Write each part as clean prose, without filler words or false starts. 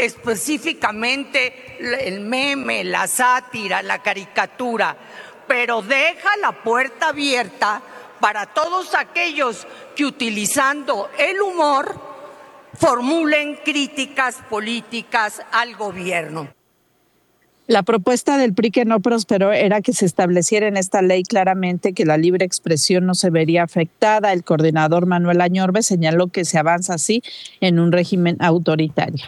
específicamente el meme, la sátira, la caricatura, pero deja la puerta abierta para todos aquellos que utilizando el humor formulen críticas políticas al gobierno. La propuesta del PRI que no prosperó era que se estableciera en esta ley claramente que la libre expresión no se vería afectada. El coordinador Manuel Añorbe señaló que se avanza así en un régimen autoritario.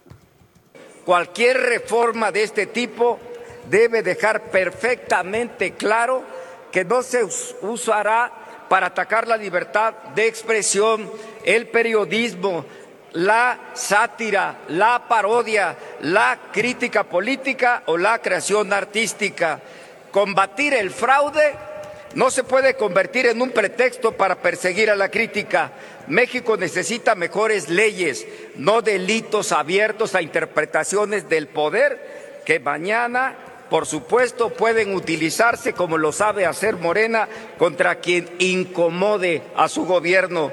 Cualquier reforma de este tipo debe dejar perfectamente claro que no se usará para atacar la libertad de expresión, el periodismo, la sátira, la parodia, la crítica política o la creación artística. Combatir el fraude no se puede convertir en un pretexto para perseguir a la crítica. México necesita mejores leyes, no delitos abiertos a interpretaciones del poder que mañana, por supuesto, pueden utilizarse, como lo sabe hacer Morena, contra quien incomode a su gobierno.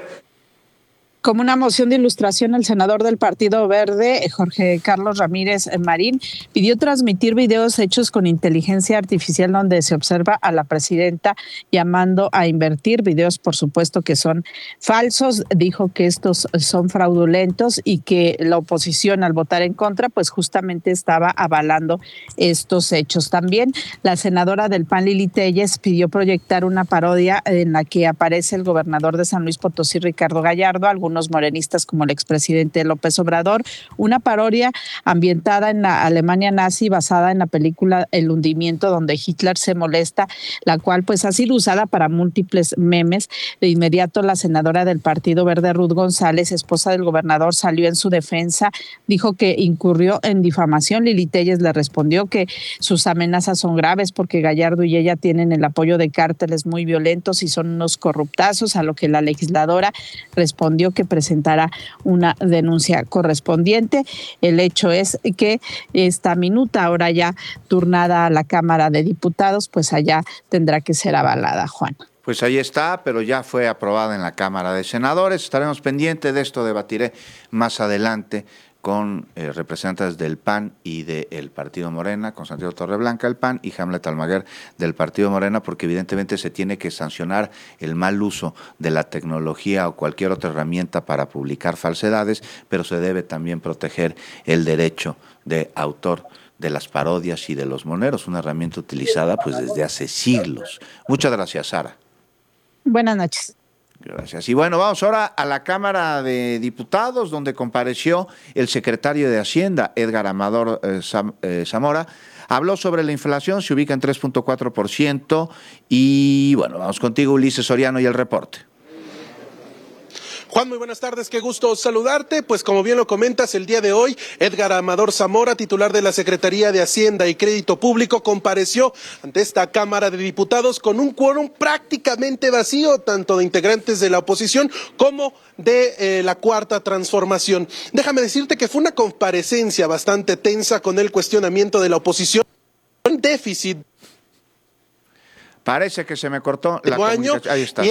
Como una moción de ilustración, el senador del Partido Verde, Jorge Carlos Ramírez Marín, pidió transmitir videos hechos con inteligencia artificial donde se observa a la presidenta llamando a invertir. Videos, por supuesto, que son falsos. Dijo que estos son fraudulentos y que la oposición, al votar en contra, pues justamente estaba avalando estos hechos. También la senadora del PAN, Lili Téllez, pidió proyectar una parodia en la que aparece el gobernador de San Luis Potosí, Ricardo Gallardo, algunos morenistas como el expresidente López Obrador, una parodia ambientada en la Alemania nazi basada en la película El hundimiento, donde Hitler se molesta, la cual pues ha sido usada para múltiples memes. De inmediato la senadora del Partido Verde, Ruth González, esposa del gobernador, salió en su defensa, dijo que incurrió en difamación. Lili Téllez le respondió que sus amenazas son graves porque Gallardo y ella tienen el apoyo de cárteles muy violentos y son unos corruptazos, a lo que la legisladora respondió que presentará una denuncia correspondiente. El hecho es que esta minuta, ahora ya turnada a la Cámara de Diputados, pues allá tendrá que ser avalada, Juan. Pues ahí está, pero ya fue aprobada en la Cámara de Senadores. Estaremos pendientes de esto, debatiré más adelante con representantes del PAN y del Partido Morena, con Santiago Torreblanca del PAN y Hamlet Almaguer del Partido Morena, porque evidentemente se tiene que sancionar el mal uso de la tecnología o cualquier otra herramienta para publicar falsedades, pero se debe también proteger el derecho de autor de las parodias y de los moneros, una herramienta utilizada pues desde hace siglos. Muchas gracias, Sara. Buenas noches. Gracias. Y bueno, vamos ahora a la Cámara de Diputados, donde compareció el secretario de Hacienda, Edgar Amador Zamora. Habló sobre la inflación, se ubica en 3.4%. Y bueno, vamos contigo, Ulises Soriano, y el reporte. Juan, muy buenas tardes, qué gusto saludarte. Pues como bien lo comentas, el día de hoy, Edgar Amador Zamora, titular de la Secretaría de Hacienda y Crédito Público, compareció ante esta Cámara de Diputados con un quórum prácticamente vacío, tanto de integrantes de la oposición como de la Cuarta Transformación. Déjame decirte que fue una comparecencia bastante tensa con el cuestionamiento de la oposición. Un déficit. Parece que se me cortó la comunicación. Ahí está. Y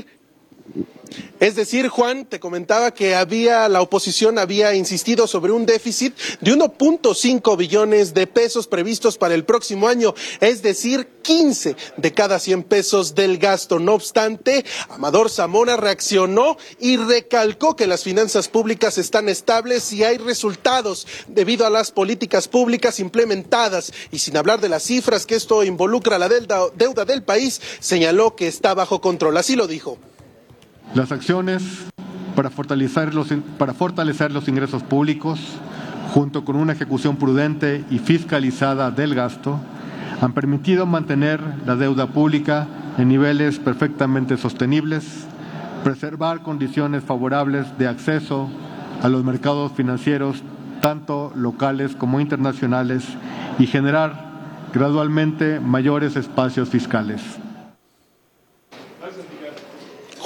es decir, Juan, te comentaba que la oposición había insistido sobre un déficit de 1.5 billones de pesos previstos para el próximo año, es decir, 15 de cada 100 pesos del gasto. No obstante, Amador Zamora reaccionó y recalcó que las finanzas públicas están estables y hay resultados debido a las políticas públicas implementadas. Y sin hablar de las cifras que esto involucra la deuda del país, señaló que está bajo control. Así lo dijo. Las acciones para fortalecer los ingresos públicos, junto con una ejecución prudente y fiscalizada del gasto, han permitido mantener la deuda pública en niveles perfectamente sostenibles, preservar condiciones favorables de acceso a los mercados financieros, tanto locales como internacionales, y generar gradualmente mayores espacios fiscales.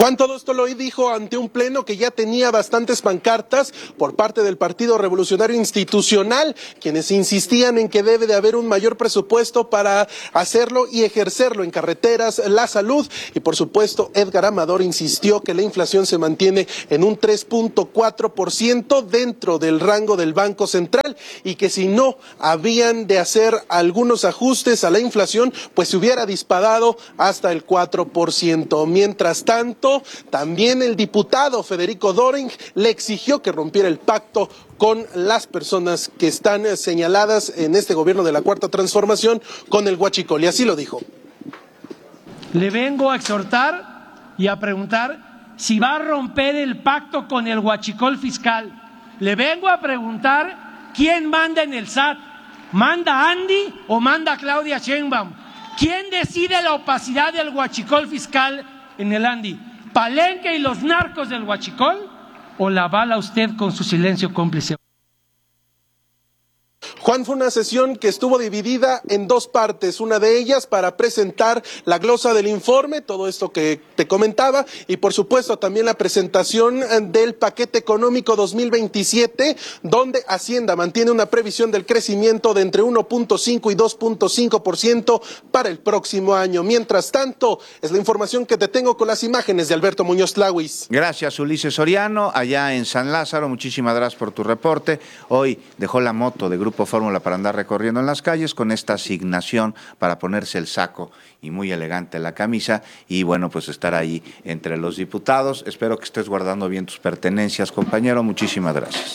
Juan todo esto lo dijo ante un pleno que ya tenía bastantes pancartas por parte del Partido Revolucionario Institucional, quienes insistían en que debe de haber un mayor presupuesto para hacerlo y ejercerlo en carreteras, la salud, y por supuesto Edgar Amador insistió que la inflación se mantiene en un 3.4% dentro del rango del Banco Central y que si no habían de hacer algunos ajustes a la inflación, pues se hubiera disparado hasta el 4%. Mientras tanto, también el diputado Federico Doring le exigió que rompiera el pacto con las personas que están señaladas en este gobierno de la Cuarta Transformación con el huachicol, y así lo dijo. Le vengo a exhortar y a preguntar si va a romper el pacto con el huachicol fiscal. Le vengo a preguntar quién manda en el SAT. ¿Manda Andy o manda Claudia Sheinbaum? ¿Quién decide la opacidad del huachicol fiscal en el Andy? ¿Palenque y los narcos del huachicol? ¿O la avala usted con su silencio cómplice? Juan, fue una sesión que estuvo dividida en dos partes, una de ellas para presentar la glosa del informe, todo esto que te comentaba, y por supuesto también la presentación del paquete económico 2027, donde Hacienda mantiene una previsión del crecimiento de entre 1.5 y 2.5% para el próximo año. Mientras tanto, es la información que te tengo con las imágenes de Alberto Muñoz Tlahuis. Gracias, Ulises Soriano, allá en San Lázaro, muchísimas gracias por tu reporte. Hoy dejó la moto de Grupo Fórmula para andar recorriendo en las calles con esta asignación para ponerse el saco y muy elegante la camisa y bueno, pues estar ahí entre los diputados. Espero que estés guardando bien tus pertenencias, compañero. Muchísimas gracias.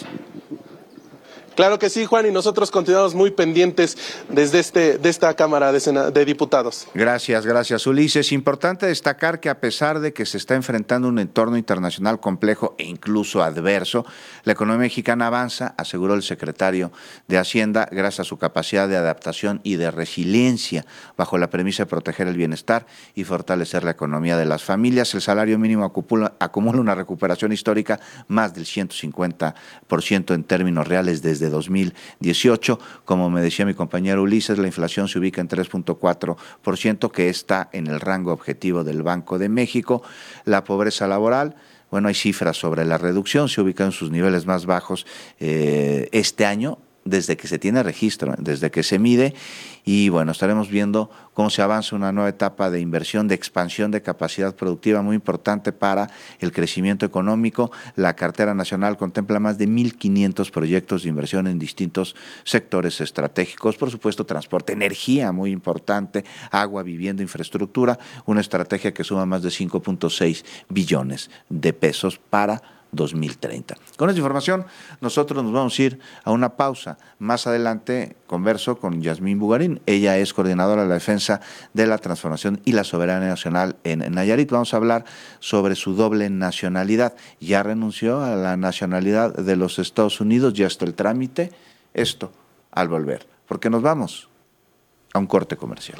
Claro que sí, Juan, y nosotros continuamos muy pendientes desde de esta Cámara de Diputados. Gracias, Ulises. Importante destacar que a pesar de que se está enfrentando un entorno internacional complejo e incluso adverso, la economía mexicana avanza, aseguró el secretario de Hacienda, gracias a su capacidad de adaptación y de resiliencia bajo la premisa de proteger el bienestar y fortalecer la economía de las familias. El salario mínimo acumula una recuperación histórica más del 150% en términos reales desde 2018. Como me decía mi compañero Ulises, la inflación se ubica en 3.4%, que está en el rango objetivo del Banco de México. La pobreza laboral, bueno, hay cifras sobre la reducción, se ubica en sus niveles más bajos este año, desde que se tiene registro, desde que se mide, y bueno, estaremos viendo cómo se avanza una nueva etapa de inversión, de expansión de capacidad productiva muy importante para el crecimiento económico. La cartera nacional contempla más de 1.500 proyectos de inversión en distintos sectores estratégicos, por supuesto transporte, energía muy importante, agua, vivienda, infraestructura, una estrategia que suma más de 5.6 billones de pesos para 2030. Con esta información, nosotros nos vamos a ir a una pausa. Más adelante converso con Yasmín Bugarín. Ella es coordinadora de la defensa de la transformación y la soberanía nacional en Nayarit. Vamos a hablar sobre su doble nacionalidad. Ya renunció a la nacionalidad de los Estados Unidos, ya está el trámite. Esto al volver, porque nos vamos a un corte comercial.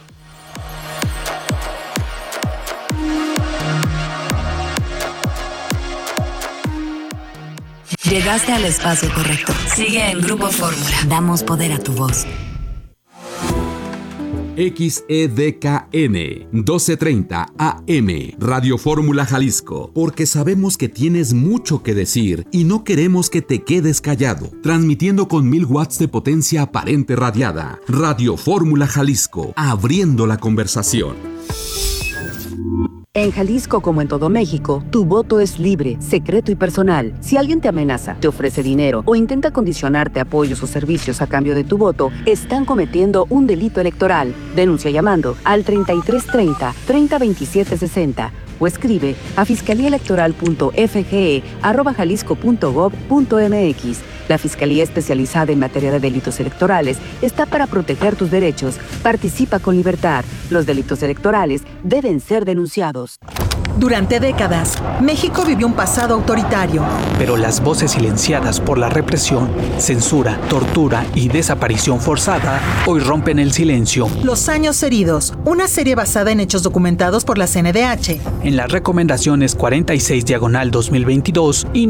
Llegaste al espacio correcto. Sigue en Grupo Fórmula. Damos poder a tu voz. XEDKN 1230 AM Radio Fórmula Jalisco, porque sabemos que tienes mucho que decir y no queremos que te quedes callado. Transmitiendo con 1000 watts de potencia aparente radiada. Radio Fórmula Jalisco, abriendo la conversación. En Jalisco, como en todo México, tu voto es libre, secreto y personal. Si alguien te amenaza, te ofrece dinero o intenta condicionarte apoyos o servicios a cambio de tu voto, están cometiendo un delito electoral. Denuncia llamando al 3330 302760 o escribe a fiscaliaelectoral.fge@jalisco.gov.mx. La Fiscalía Especializada en Materia de Delitos Electorales está para proteger tus derechos. Participa con libertad. Los delitos electorales deben ser denunciados. Durante décadas, México vivió un pasado autoritario. Pero las voces silenciadas por la represión, censura, tortura y desaparición forzada hoy rompen el silencio. Los años heridos, una serie basada en hechos documentados por la CNDH. En las recomendaciones 46/2022 y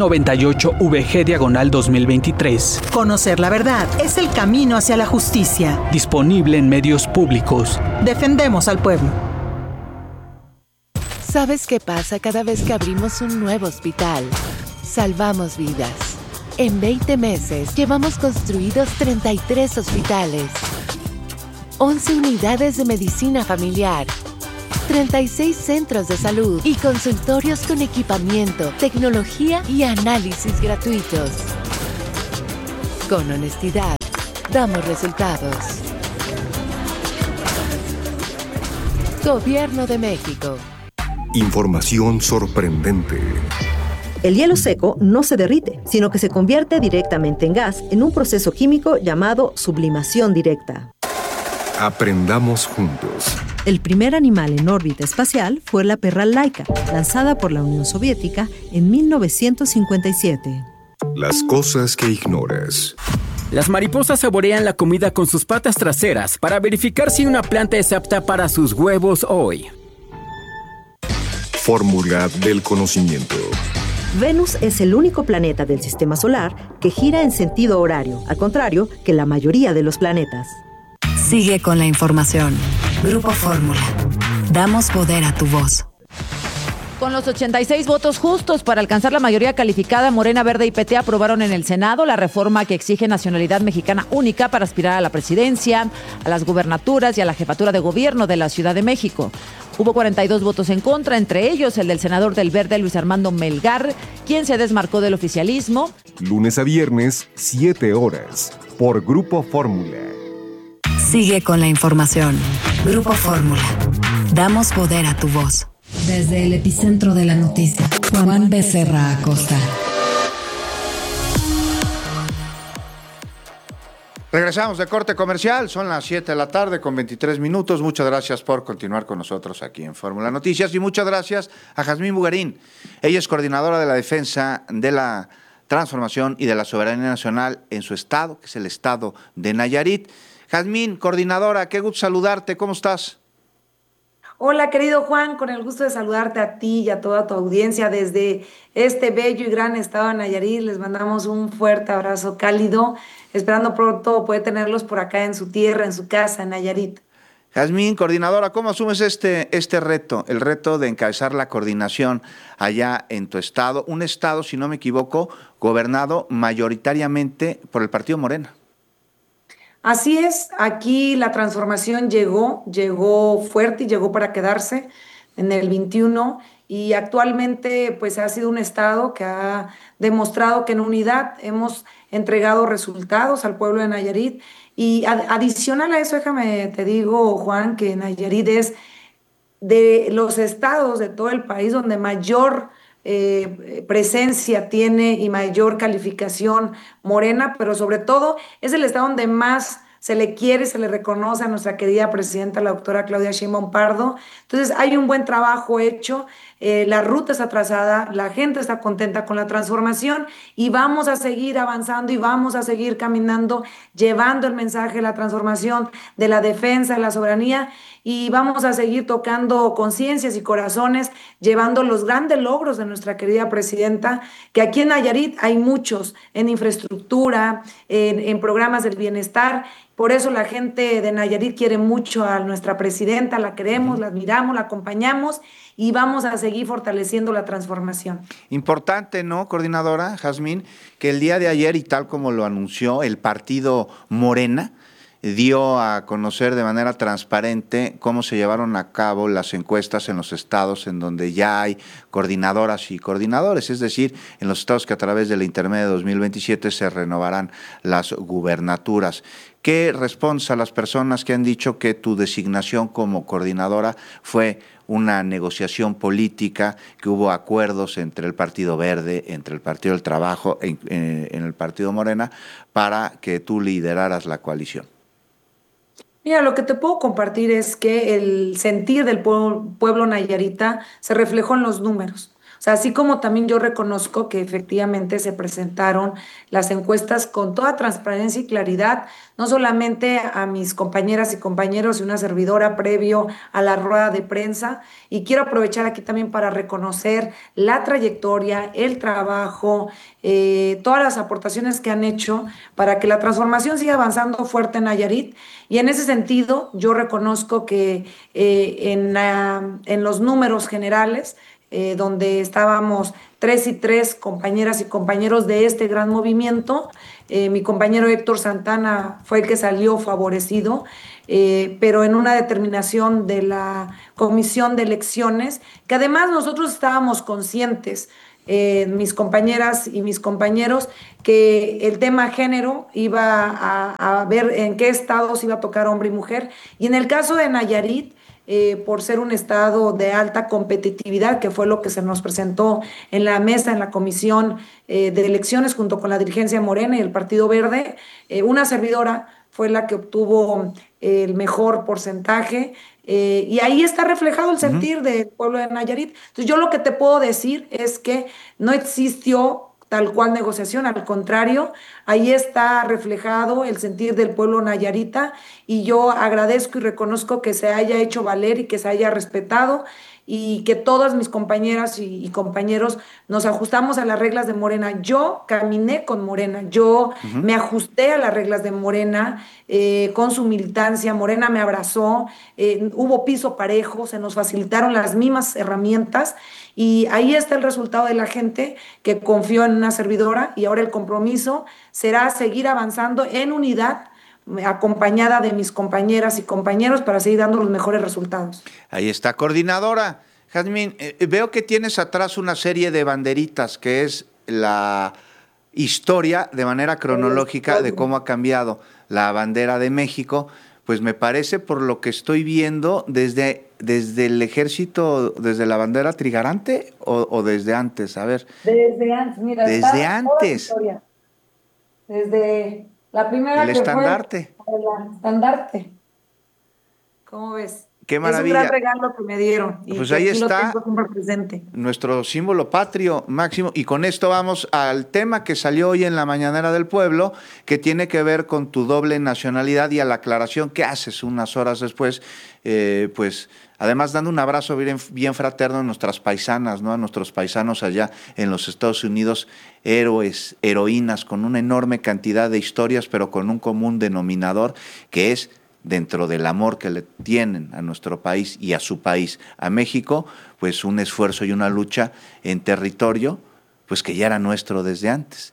98/VG/2023. Conocer la verdad es el camino hacia la justicia. Disponible en medios públicos. Defendemos al pueblo. ¿Sabes qué pasa cada vez que abrimos un nuevo hospital? Salvamos vidas. En 20 meses llevamos construidos 33 hospitales, 11 unidades de medicina familiar, 36 centros de salud y consultorios con equipamiento, tecnología y análisis gratuitos. Con honestidad, damos resultados. Gobierno de México. Información sorprendente. El hielo seco no se derrite, sino que se convierte directamente en gas en un proceso químico llamado sublimación directa. Aprendamos juntos. El primer animal en órbita espacial fue la perra Laika, lanzada por la Unión Soviética en 1957. Las cosas que ignoras. Las mariposas saborean la comida con sus patas traseras para verificar si una planta es apta para sus huevos hoy. Fórmula del conocimiento. Venus es el único planeta del sistema solar que gira en sentido horario, al contrario que la mayoría de los planetas. Sigue con la información. Grupo Fórmula. Damos poder a tu voz. Con los 86 votos justos para alcanzar la mayoría calificada, Morena, Verde y PT aprobaron en el Senado la reforma que exige nacionalidad mexicana única para aspirar a la presidencia, a las gubernaturas y a la jefatura de gobierno de la Ciudad de México. Hubo 42 votos en contra, entre ellos el del senador del Verde, Luis Armando Melgar, quien se desmarcó del oficialismo. Lunes a viernes, 7 horas, por Grupo Fórmula. Sigue con la información. Grupo Fórmula. Damos poder a tu voz. Desde el epicentro de la noticia, Juan Becerra Acosta. Regresamos de corte comercial, son las 7 de la tarde con 23 minutos. Muchas gracias por continuar con nosotros aquí en Fórmula Noticias y muchas gracias a Jazmín Bugarín. Ella es coordinadora de la defensa de la transformación y de la soberanía nacional en su estado, que es el estado de Nayarit. Jazmín, coordinadora, qué gusto saludarte, ¿cómo estás? Hola, querido Juan, con el gusto de saludarte a ti y a toda tu audiencia desde este bello y gran estado de Nayarit. Les mandamos un fuerte abrazo cálido, esperando pronto poder tenerlos por acá en su tierra, en su casa, en Nayarit. Jazmín, coordinadora, ¿cómo asumes este reto, el reto de encabezar la coordinación allá en tu estado? Un estado, si no me equivoco, gobernado mayoritariamente por el partido Morena. Así es, aquí la transformación llegó fuerte y llegó para quedarse en el 21 y actualmente pues ha sido un estado que ha demostrado que en unidad hemos entregado resultados al pueblo de Nayarit y adicional a eso, déjame te digo, Juan, que Nayarit es de los estados de todo el país donde mayor presencia tiene y mayor calificación Morena, pero sobre todo es el estado donde más se le quiere, se le reconoce a nuestra querida presidenta, la doctora Claudia Sheinbaum Pardo. Entonces hay un buen trabajo hecho, la ruta está trazada, la gente está contenta con la transformación y vamos a seguir avanzando y vamos a seguir caminando, llevando el mensaje de la transformación, de la defensa, de la soberanía y vamos a seguir tocando conciencias y corazones, llevando los grandes logros de nuestra querida presidenta, que aquí en Nayarit hay muchos, en infraestructura, en programas del bienestar. Por eso la gente de Nayarit quiere mucho a nuestra presidenta, la queremos, la admiramos, la acompañamos y vamos a seguir fortaleciendo la transformación. Importante, ¿no, coordinadora Jazmín? Que el día de ayer, y tal como lo anunció el partido Morena, dio a conocer de manera transparente cómo se llevaron a cabo las encuestas en los estados en donde ya hay coordinadoras y coordinadores, es decir, en los estados que a través de la intermedia de 2027 se renovarán las gubernaturas. ¿Qué respondes a las personas que han dicho que tu designación como coordinadora fue una negociación política, que hubo acuerdos entre el Partido Verde, entre el Partido del Trabajo, en el Partido Morena, para que tú lideraras la coalición? Mira, lo que te puedo compartir es que el sentir del pueblo nayarita se reflejó en los números. O sea, así como también yo reconozco que efectivamente se presentaron las encuestas con toda transparencia y claridad, no solamente a mis compañeras y compañeros y una servidora previo a la rueda de prensa, y quiero aprovechar aquí también para reconocer la trayectoria, el trabajo, todas las aportaciones que han hecho para que la transformación siga avanzando fuerte en Nayarit. Y en ese sentido, yo reconozco que en los números generales, donde estábamos 3 y 3 compañeras y compañeros de este gran movimiento. Mi compañero Héctor Santana fue el que salió favorecido, pero en una determinación de la Comisión de Elecciones, que además nosotros estábamos conscientes, mis compañeras y mis compañeros, que el tema género iba a ver en qué estados iba a tocar hombre y mujer. Y en el caso de Nayarit, por ser un estado de alta competitividad, que fue lo que se nos presentó en la mesa, en la comisión de elecciones, junto con la dirigencia Morena y el Partido Verde, una servidora fue la que obtuvo el mejor porcentaje, y ahí está reflejado el sentir del pueblo de Nayarit. Entonces yo lo que te puedo decir es que no existió tal cual negociación, al contrario, ahí está reflejado el sentir del pueblo nayarita, y yo agradezco y reconozco que se haya hecho valer y que se haya respetado, y que todas mis compañeras y compañeros nos ajustamos a las reglas de Morena. Yo caminé con Morena, yo me ajusté a las reglas de Morena, con su militancia. Morena me abrazó, hubo piso parejo, se nos facilitaron las mismas herramientas, y ahí está el resultado de la gente que confió en una servidora, y ahora el compromiso será seguir avanzando en unidad, acompañada de mis compañeras y compañeros, para seguir dando los mejores resultados. Ahí está, coordinadora. Jazmín, veo que tienes atrás una serie de banderitas, que es la historia de manera cronológica de cómo ha cambiado la bandera de México. Pues me parece, por lo que estoy viendo, desde el ejército, desde la bandera trigarante, o desde antes, a ver. Desde antes, mira. Desde antes. Desde la primera, el estandarte. El estandarte. ¿Cómo ves? Qué maravilla. Es un gran regalo que me dieron. Y pues ahí está presente. Nuestro símbolo patrio máximo. Y con esto vamos al tema que salió hoy en la Mañanera del Pueblo, que tiene que ver con tu doble nacionalidad y a la aclaración que haces unas horas después, pues además dando un abrazo bien fraterno a nuestras paisanas, ¿no? A nuestros paisanos allá en los Estados Unidos, héroes, heroínas, con una enorme cantidad de historias, pero con un común denominador, que es, dentro del amor que le tienen a nuestro país y a su país, a México, pues un esfuerzo y una lucha en territorio, pues que ya era nuestro desde antes.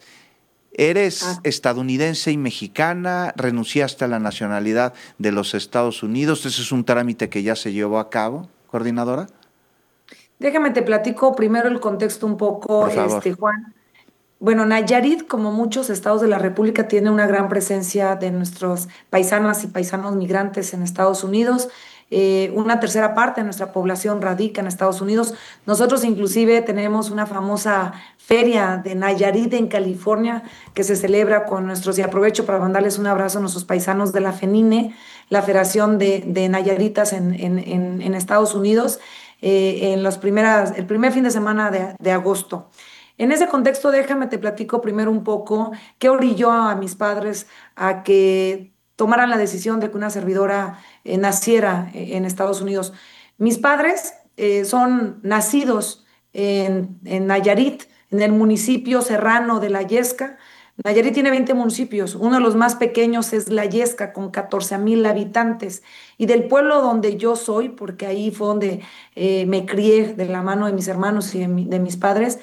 Eres estadounidense y mexicana, renunciaste a la nacionalidad de los Estados Unidos. ¿Ese es un trámite que ya se llevó a cabo, coordinadora? Déjame te platico primero el contexto un poco, Juan. Bueno, Nayarit, como muchos estados de la República, tiene una gran presencia de nuestros paisanas y paisanos migrantes en Estados Unidos. Una tercera parte de nuestra población radica en Estados Unidos. Nosotros inclusive tenemos una famosa feria de Nayarit en California que se celebra con nuestros, y aprovecho para mandarles un abrazo a nuestros paisanos de la FENINE, la Federación de Nayaritas en Estados Unidos, el primer fin de semana de agosto. En ese contexto, déjame te platico primero un poco qué orilló a mis padres a que tomaran la decisión de que una servidora naciera en Estados Unidos. Mis padres son nacidos en Nayarit, en el municipio serrano de La Yesca. Nayarit tiene 20 municipios, uno de los más pequeños es La Yesca, con 14,000 habitantes. Y del pueblo donde yo soy, porque ahí fue donde me crié de la mano de mis hermanos y de mis padres,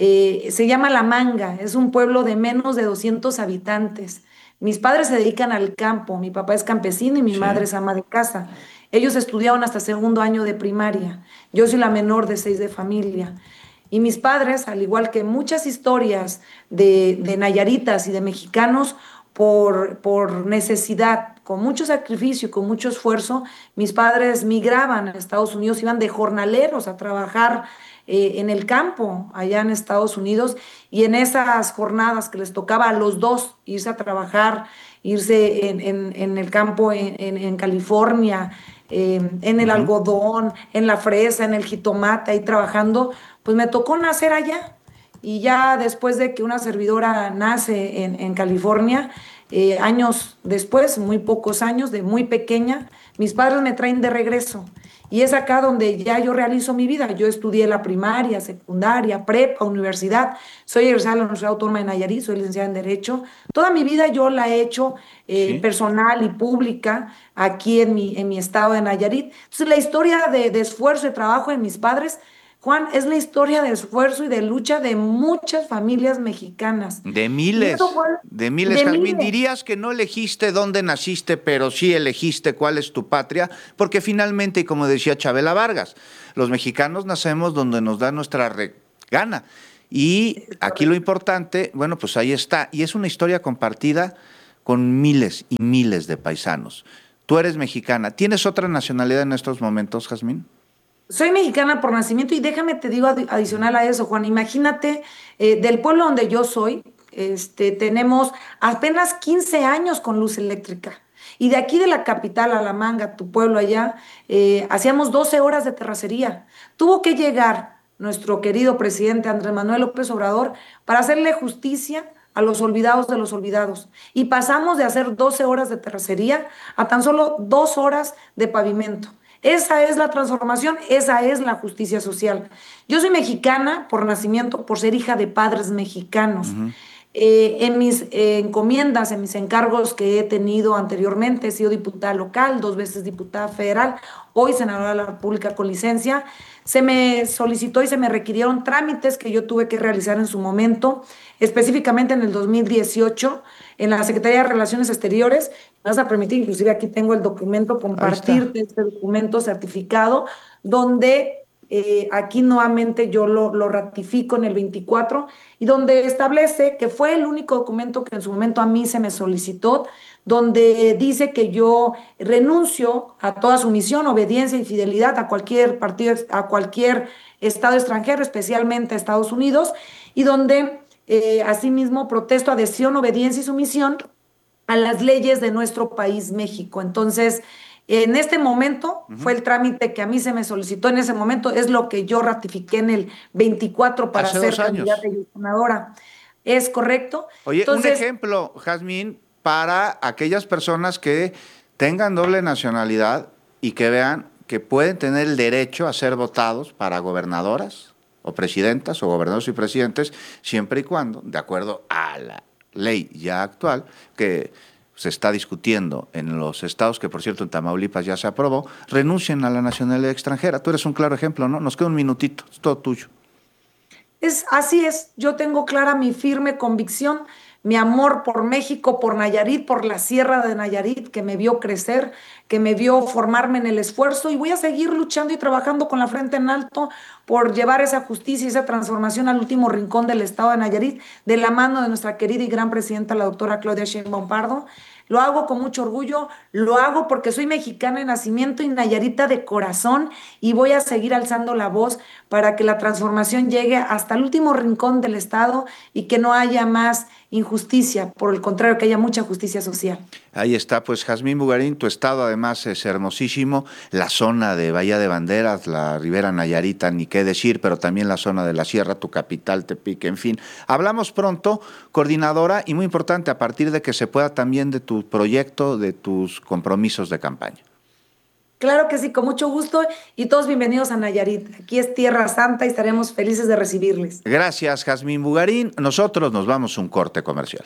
se llama La Manga, es un pueblo de menos de 200 habitantes. Mis padres se dedican al campo, mi papá es campesino y mi madre es ama de casa. Ellos estudiaron hasta segundo año de primaria, yo soy la menor de 6 de familia. Y mis padres, al igual que muchas historias de nayaritas y de mexicanos, por necesidad, con mucho sacrificio y con mucho esfuerzo, mis padres migraban a Estados Unidos, iban de jornaleros a trabajar en el campo allá en Estados Unidos, y en esas jornadas que les tocaba a los dos irse a trabajar irse en el campo en California, en el algodón, en la fresa, en el jitomate, ahí trabajando, pues me tocó nacer allá. Y ya después de que una servidora nace en California, años después, muy pocos años, de muy pequeña, mis padres me traen de regreso. Y es acá donde ya yo realizo mi vida. Yo estudié la primaria, secundaria, prepa, universidad. Soy egresada de la Universidad Autónoma de Nayarit, soy licenciada en Derecho. Toda mi vida yo la he hecho personal y pública aquí en mi estado de Nayarit. Entonces la historia de esfuerzo y trabajo de mis padres, Juan, es la historia de esfuerzo y de lucha de muchas familias mexicanas. De miles, Jazmín. Dirías que no elegiste dónde naciste, pero sí elegiste cuál es tu patria, porque finalmente, y como decía Chabela Vargas, los mexicanos nacemos donde nos da nuestra gana. Y aquí lo importante, bueno, pues ahí está. Y es una historia compartida con miles y miles de paisanos. Tú eres mexicana. ¿Tienes otra nacionalidad en estos momentos, Jazmín? Soy mexicana por nacimiento y déjame te digo adicional a eso, Juan, imagínate, del pueblo donde yo soy, tenemos apenas 15 años con luz eléctrica. Y de aquí de la capital a La Manga, tu pueblo allá, hacíamos 12 horas de terracería. Tuvo que llegar nuestro querido presidente Andrés Manuel López Obrador para hacerle justicia a los olvidados de los olvidados. Y pasamos de hacer 12 horas de terracería a tan solo 2 horas de pavimento. Esa es la transformación, esa es la justicia social. Yo soy mexicana por nacimiento, por ser hija de padres mexicanos. En mis encomiendas, en mis encargos que he tenido anteriormente, he sido diputada local, 2 veces diputada federal, hoy senadora de la República con licencia. Se me solicitó y se me requirieron trámites que yo tuve que realizar en su momento, específicamente en el 2018, en la Secretaría de Relaciones Exteriores. Me vas a permitir, inclusive aquí tengo el documento, compartirte este documento certificado, donde aquí nuevamente yo lo ratifico en el 24, y donde establece que fue el único documento que en su momento a mí se me solicitó, donde dice que yo renuncio a toda sumisión, obediencia y fidelidad a cualquier partido, a cualquier estado extranjero, especialmente a Estados Unidos, y donde asimismo protesto adhesión, obediencia y sumisión a las leyes de nuestro país, México. Entonces, en este momento fue el trámite que a mí se me solicitó en ese momento, es lo que yo ratifiqué en el 24 para ser candidata y senadora. ¿Es correcto? Oye, entonces, un ejemplo, Jazmín, para aquellas personas que tengan doble nacionalidad y que vean que pueden tener el derecho a ser votados para gobernadoras o presidentas o gobernadores y presidentes, siempre y cuando, de acuerdo a la ley ya actual, que se está discutiendo en los estados, que por cierto en Tamaulipas ya se aprobó, renuncien a la nacionalidad extranjera. Tú eres un claro ejemplo, ¿no? Nos queda un minutito, es todo tuyo. Así es, yo tengo clara mi firme convicción, mi amor por México, por Nayarit, por la Sierra de Nayarit, que me vio crecer, que me vio formarme en el esfuerzo, y voy a seguir luchando y trabajando con la frente en alto por llevar esa justicia y esa transformación al último rincón del estado de Nayarit, de la mano de nuestra querida y gran presidenta, la doctora Claudia Sheinbaum Pardo. Lo hago con mucho orgullo, lo hago porque soy mexicana de nacimiento y nayarita de corazón, y voy a seguir alzando la voz para que la transformación llegue hasta el último rincón del estado y que no haya más injusticia, por el contrario, que haya mucha justicia social. Ahí está, pues Jazmín Bugarín, tu estado además es hermosísimo, la zona de Bahía de Banderas, la Ribera Nayarita, ni qué decir, pero también la zona de la Sierra, tu capital, Tepic, en fin. Hablamos pronto, coordinadora, y muy importante, a partir de que se pueda también de tu proyecto, de tus compromisos de campaña. Claro que sí, con mucho gusto, y todos bienvenidos a Nayarit. Aquí es Tierra Santa y estaremos felices de recibirles. Gracias, Jazmín Bugarín. Nosotros nos vamos a un corte comercial.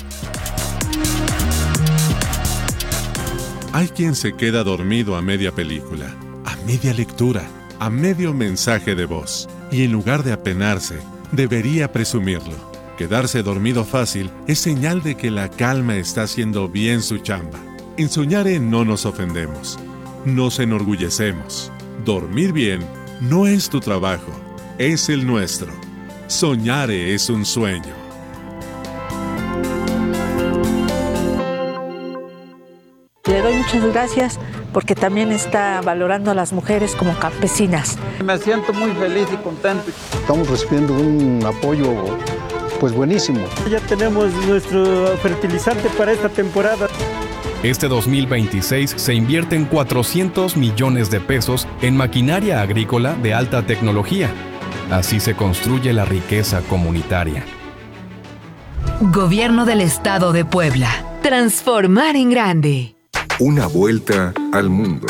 Hay quien se queda dormido a media película, a media lectura, a medio mensaje de voz, y en lugar de apenarse, debería presumirlo. Quedarse dormido fácil es señal de que la calma está haciendo bien su chamba. En Soñare no nos ofendemos. Nos enorgullecemos. Dormir bien no es tu trabajo, es el nuestro. Soñare es un sueño. Le doy muchas gracias porque también está valorando a las mujeres como campesinas. Me siento muy feliz y contento. Estamos recibiendo un apoyo pues buenísimo. Ya tenemos nuestro fertilizante para esta temporada. Este 2026 se invierten 400 millones de pesos en maquinaria agrícola de alta tecnología. Así se construye la riqueza comunitaria. Gobierno del Estado de Puebla. Transformar en grande. Una vuelta al mundo.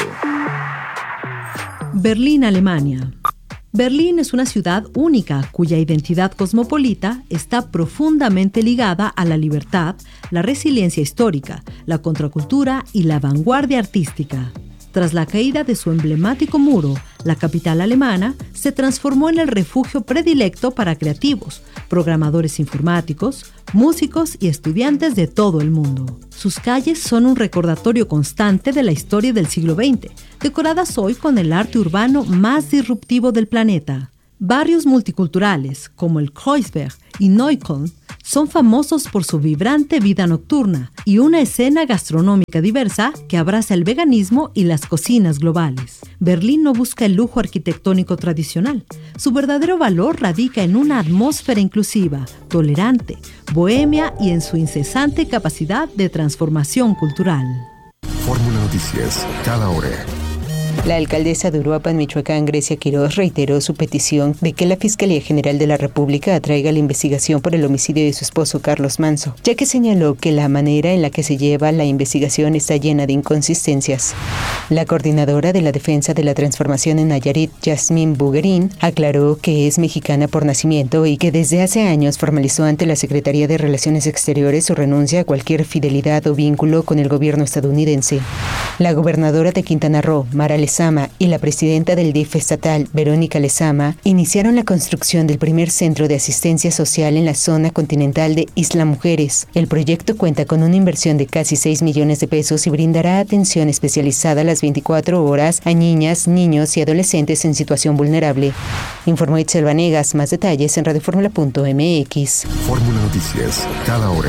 Berlín, Alemania. Berlín es una ciudad única cuya identidad cosmopolita está profundamente ligada a la libertad, la resiliencia histórica, la contracultura y la vanguardia artística. Tras la caída de su emblemático muro, la capital alemana se transformó en el refugio predilecto para creativos, programadores informáticos, músicos y estudiantes de todo el mundo. Sus calles son un recordatorio constante de la historia del siglo XX, decoradas hoy con el arte urbano más disruptivo del planeta. Barrios multiculturales, como el Kreuzberg y Neukölln, son famosos por su vibrante vida nocturna y una escena gastronómica diversa que abraza el veganismo y las cocinas globales. Berlín no busca el lujo arquitectónico tradicional. Su verdadero valor radica en una atmósfera inclusiva, tolerante, bohemia y en su incesante capacidad de transformación cultural. Fórmula Noticias, cada hora. La alcaldesa de Uruapan, Michoacán, Grecia Quiroz, reiteró su petición de que la Fiscalía General de la República atraiga la investigación por el homicidio de su esposo Carlos Manso, ya que señaló que la manera en la que se lleva la investigación está llena de inconsistencias. La coordinadora de la Defensa de la Transformación en Nayarit, Yasmín Buguerín, aclaró que es mexicana por nacimiento y que desde hace años formalizó ante la Secretaría de Relaciones Exteriores su renuncia a cualquier fidelidad o vínculo con el gobierno estadounidense. La gobernadora de Quintana Roo, Mara Lezama, y la presidenta del DIF estatal, Verónica Lezama, iniciaron la construcción del primer centro de asistencia social en la zona continental de Isla Mujeres. El proyecto cuenta con una inversión de casi 6 millones de pesos y brindará atención especializada a las 24 horas a niñas, niños y adolescentes en situación vulnerable. Informó Itzel Vanegas. Más detalles en radioformula.mx. Fórmula Noticias, cada hora.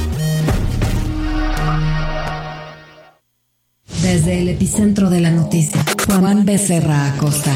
Desde el epicentro de la noticia, Juan Becerra Acosta.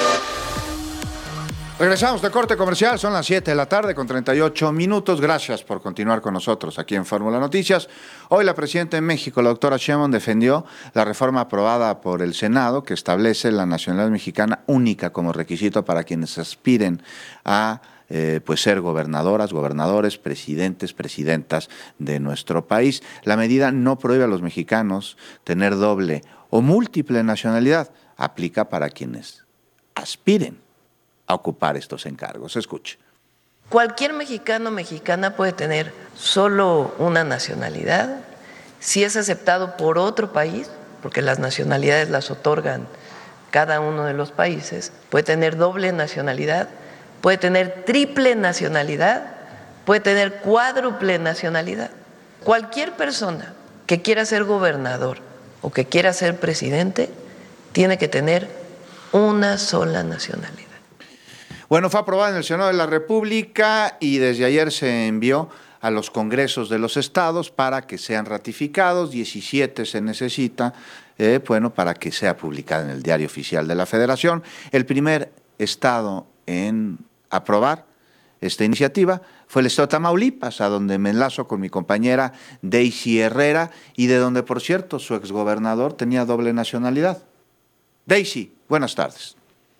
Regresamos de corte comercial, son las 7 de la tarde con 38 minutos. Gracias por continuar con nosotros aquí en Fórmula Noticias. Hoy la presidenta de México, la doctora Sheinbaum, defendió la reforma aprobada por el Senado que establece la nacionalidad mexicana única como requisito para quienes aspiren a ser gobernadoras, gobernadores, presidentes, presidentas de nuestro país. La medida no prohíbe a los mexicanos tener doble o múltiple nacionalidad. Aplica para quienes aspiren a ocupar estos encargos. Escuche. Cualquier mexicano o mexicana puede tener solo una nacionalidad si es aceptado por otro país, porque las nacionalidades las otorgan cada uno de los países. Puede tener doble nacionalidad, puede tener triple nacionalidad, puede tener cuádruple nacionalidad. Cualquier persona que quiera ser gobernador o que quiera ser presidente tiene que tener una sola nacionalidad. Bueno, fue aprobada en el Senado de la República y desde ayer se envió a los congresos de los estados para que sean ratificados. 17 se necesita, para que sea publicada en el Diario Oficial de la Federación. El primer estado en aprobar esta iniciativa fue el estado de Tamaulipas, a donde me enlazo con mi compañera Daisy Herrera y de donde, por cierto, su exgobernador tenía doble nacionalidad. Daisy, buenas tardes.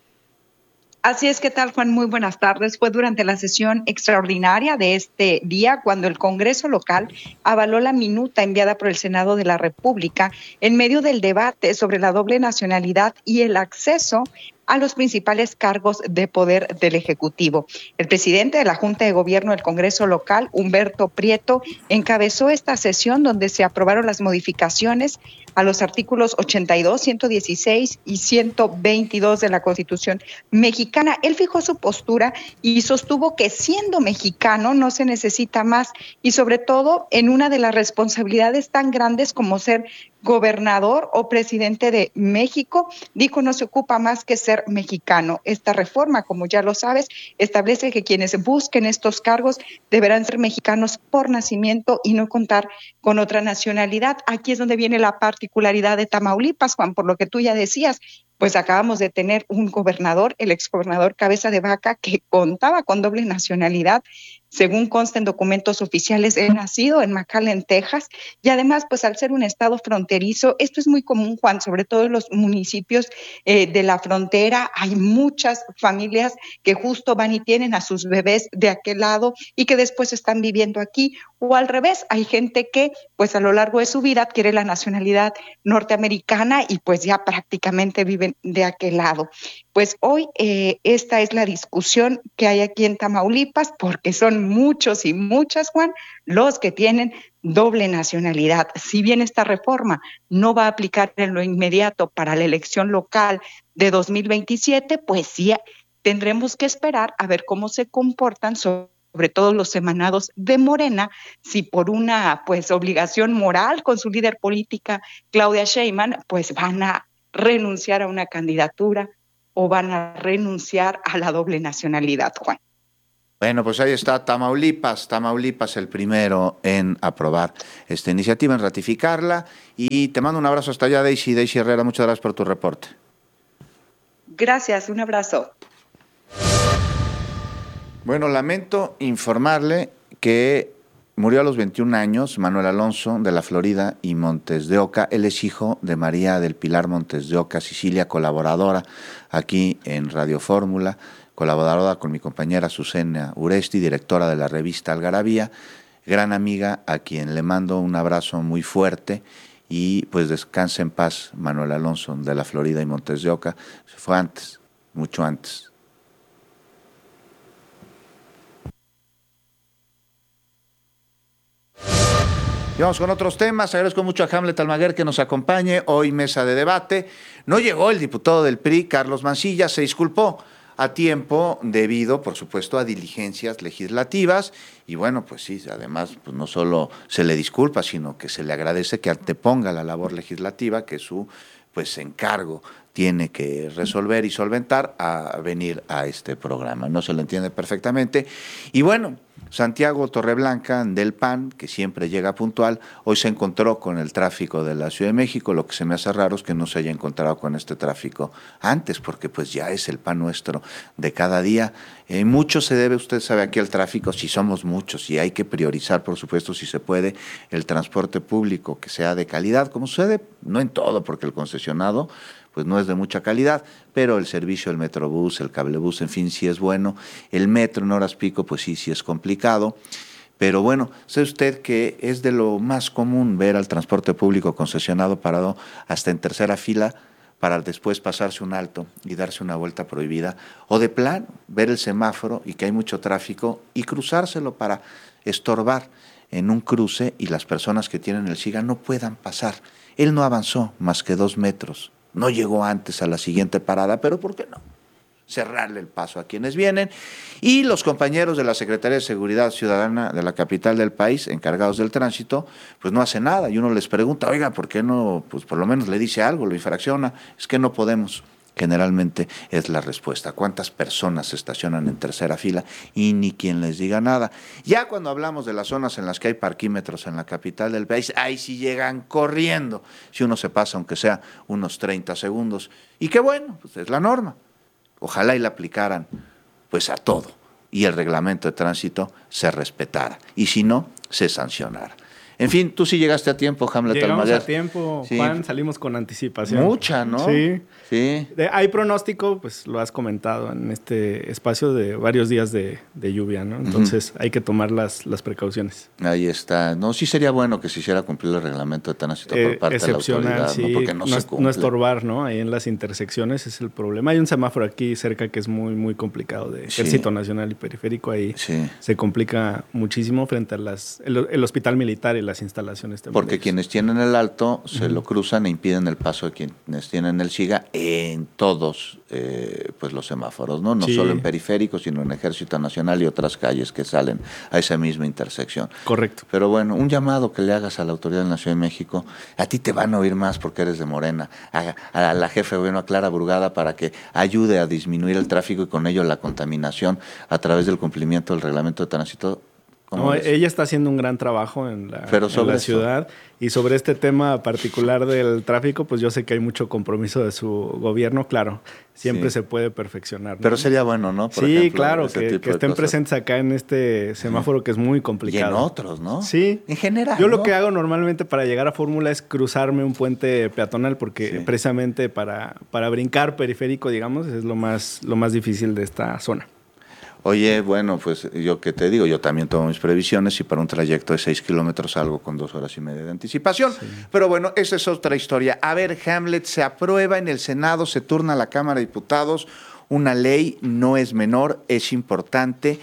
Así es, ¿qué tal, Juan? Muy buenas tardes. Fue durante la sesión extraordinaria de este día cuando el Congreso local avaló la minuta enviada por el Senado de la República en medio del debate sobre la doble nacionalidad y el acceso a los principales cargos de poder del Ejecutivo. El presidente de la Junta de Gobierno del Congreso local, Humberto Prieto, encabezó esta sesión donde se aprobaron las modificaciones a los artículos 82, 116 y 122 de la Constitución mexicana. Él fijó su postura y sostuvo que siendo mexicano no se necesita más y sobre todo en una de las responsabilidades tan grandes como ser gobernador o presidente de México, dijo no se ocupa más que ser mexicano. Esta reforma, como ya lo sabes, establece que quienes busquen estos cargos deberán ser mexicanos por nacimiento y no contar con otra nacionalidad. Aquí es donde viene la particularidad de Tamaulipas, Juan, por lo que tú ya decías, pues acabamos de tener un gobernador, el exgobernador Cabeza de Vaca, que contaba con doble nacionalidad Según consta en documentos oficiales, he nacido en McAllen, Texas, y además, pues al ser un estado fronterizo, esto es muy común, Juan, sobre todo en los municipios de la frontera. Hay muchas familias que justo van y tienen a sus bebés de aquel lado y que después están viviendo aquí, o al revés, hay gente que pues a lo largo de su vida adquiere la nacionalidad norteamericana y pues ya prácticamente viven de aquel lado. Pues hoy esta es la discusión que hay aquí en Tamaulipas, porque son muchos y muchas, Juan, los que tienen doble nacionalidad. Si bien esta reforma no va a aplicar en lo inmediato para la elección local de 2027, pues sí tendremos que esperar a ver cómo se comportan sobre todo los emanados de Morena, si por una pues obligación moral con su líder política Claudia Sheinbaum, pues van a renunciar a una candidatura o van a renunciar a la doble nacionalidad, Juan. Bueno, pues ahí está Tamaulipas el primero en aprobar esta iniciativa, en ratificarla, y te mando un abrazo hasta allá, Daisy Herrera, muchas gracias por tu reporte. Gracias, un abrazo. Bueno, lamento informarle que murió a los 21 años Manuel Alonso de la Florida y Montes de Oca. Él es hijo de María del Pilar Montes de Oca, Sicilia, colaboradora aquí en Radio Fórmula, colaboradora con mi compañera Susana Uresti, directora de la revista Algarabía, gran amiga a quien le mando un abrazo muy fuerte y pues descanse en paz Manuel Alonso de la Florida y Montes de Oca. Se fue antes, mucho antes. Y vamos con otros temas. Agradezco mucho a Hamlet Almaguer que nos acompañe. Hoy mesa de debate. No llegó el diputado del PRI, Carlos Mancilla, se disculpó a tiempo debido, por supuesto, a diligencias legislativas. Y bueno, pues sí, además pues no solo se le disculpa, sino que se le agradece que anteponga la labor legislativa que su pues encargo tiene que resolver y solventar a venir a este programa. No se lo entiende perfectamente. Y bueno, Santiago Torreblanca del PAN, que siempre llega puntual, hoy se encontró con el tráfico de la Ciudad de México. Lo que se me hace raro es que no se haya encontrado con este tráfico antes, porque pues ya es el pan nuestro de cada día. Mucho se debe, usted sabe, aquí al tráfico, si somos muchos, y hay que priorizar, por supuesto, si se puede, el transporte público que sea de calidad, como sucede, no en todo, porque el concesionado pues no es de mucha calidad, pero el servicio del Metrobús, el cablebús, en fin, sí es bueno. El metro en horas pico, pues sí es complicado. Pero bueno, sabe usted que es de lo más común ver al transporte público concesionado parado hasta en tercera fila para después pasarse un alto y darse una vuelta prohibida, o de plano ver el semáforo y que hay mucho tráfico y cruzárselo para estorbar en un cruce y las personas que tienen el SIGA no puedan pasar. Él no avanzó más que 2 metros. No llegó antes a la siguiente parada, pero ¿por qué no? Cerrarle el paso a quienes vienen. Y los compañeros de la Secretaría de Seguridad Ciudadana de la capital del país, encargados del tránsito, pues no hacen nada. Y uno les pregunta, oiga, ¿por qué no? Pues por lo menos le dice algo, lo infracciona. Es que no podemos. Generalmente es la respuesta. ¿Cuántas personas se estacionan en tercera fila? Y ni quien les diga nada. Ya cuando hablamos de las zonas en las que hay parquímetros en la capital del país, ahí sí llegan corriendo. Si uno se pasa, aunque sea unos 30 segundos. Y qué bueno, pues es la norma. Ojalá y la aplicaran pues a todo. Y el reglamento de tránsito se respetara. Y si no, se sancionara. En fin, tú sí llegaste a tiempo, Hamlet Almaguer. Llegamos a tiempo, sí. Juan, salimos con anticipación. Mucha, ¿no? Sí. Sí. Hay pronóstico, pues lo has comentado, en este espacio de varios días de lluvia, ¿no? Entonces hay que tomar las precauciones. Ahí está. No, sí sería bueno que se hiciera cumplir el reglamento de tránsito por parte de la autoridad, sí, ¿no? Porque no se cumple. No estorbar, ¿no? Ahí en las intersecciones es el problema. Hay un semáforo aquí cerca que es muy, muy complicado de Ejército Nacional y Periférico. Ahí se complica muchísimo frente a el hospital militar y las instalaciones también. Porque quienes tienen el alto se lo cruzan e impiden el paso de quienes tienen el SIGA en todos pues los semáforos, ¿no? No solo en Periférico, sino en Ejército Nacional y otras calles que salen a esa misma intersección. Correcto. Pero bueno, un llamado que le hagas a la autoridad de la Ciudad de México, a ti te van a oír más porque eres de Morena, a la jefe de gobierno, a Clara Brugada, para que ayude a disminuir el tráfico y con ello la contaminación a través del cumplimiento del reglamento de tránsito. No, ella está haciendo un gran trabajo en la ciudad. Y sobre este tema particular del tráfico, pues yo sé que hay mucho compromiso de su gobierno, claro. Siempre se puede perfeccionar, ¿no? Pero sería bueno, ¿no? Por ejemplo, claro, que estén presentes acá en este semáforo que es muy complicado. Y en otros, ¿no? Sí. En general, yo lo que hago normalmente para llegar a Fórmula es cruzarme un puente peatonal, porque precisamente para brincar periférico, digamos, es lo más difícil de esta zona. Oye, bueno, pues yo qué te digo, yo también tomo mis previsiones y para un trayecto de 6 kilómetros salgo con 2 horas y media de anticipación. Sí. Pero bueno, esa es otra historia. A ver, Hamlet, se aprueba en el Senado, se turna a la Cámara de Diputados. Una ley no es menor, es importante.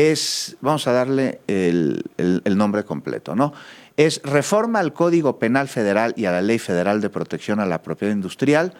Vamos a darle el nombre completo, ¿no? Es Reforma al Código Penal Federal y a la Ley Federal de Protección a la Propiedad Industrial,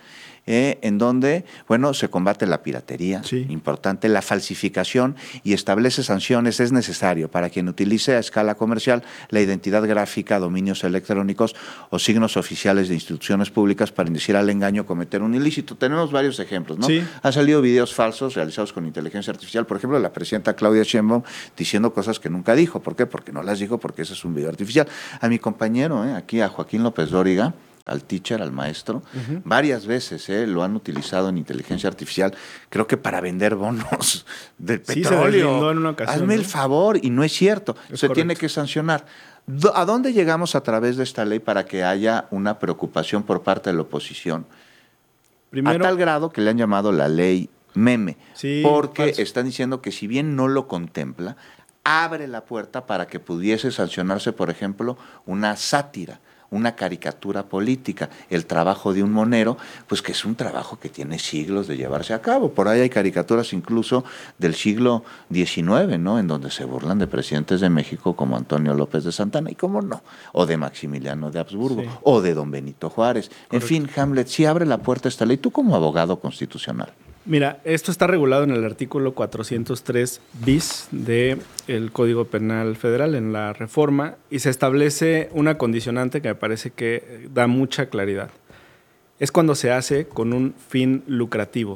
en donde, bueno, se combate la piratería, importante, la falsificación y establece sanciones. Es necesario para quien utilice a escala comercial la identidad gráfica, dominios electrónicos o signos oficiales de instituciones públicas para inducir al engaño o cometer un ilícito. Tenemos varios ejemplos, ¿no? Sí. Han salido videos falsos realizados con inteligencia artificial, por ejemplo, la presidenta Claudia Sheinbaum diciendo cosas que nunca dijo. ¿Por qué? Porque no las dijo, porque ese es un video artificial. A mi compañero, aquí a Joaquín López Dóriga, al teacher, al maestro, varias veces lo han utilizado en inteligencia artificial, creo que para vender bonos del petróleo. Se en una ocasión, hazme el favor, y no es cierto, se tiene que sancionar. ¿A dónde llegamos a través de esta ley para que haya una preocupación por parte de la oposición? Primero, a tal grado que le han llamado la ley meme, porque están diciendo que si bien no lo contempla, abre la puerta para que pudiese sancionarse, por ejemplo, una sátira, una caricatura política, el trabajo de un monero, pues que es un trabajo que tiene siglos de llevarse a cabo. Por ahí hay caricaturas incluso del siglo XIX, ¿no? En donde se burlan de presidentes de México como Antonio López de Santana, y cómo no, o de Maximiliano de Habsburgo, o de don Benito Juárez. Correcto. En fin, Hamlet, sí abre la puerta a esta ley, tú como abogado constitucional. Mira, esto está regulado en el artículo 403 bis del Código Penal Federal, en la reforma, y se establece una condicionante que me parece que da mucha claridad. Es cuando se hace con un fin lucrativo.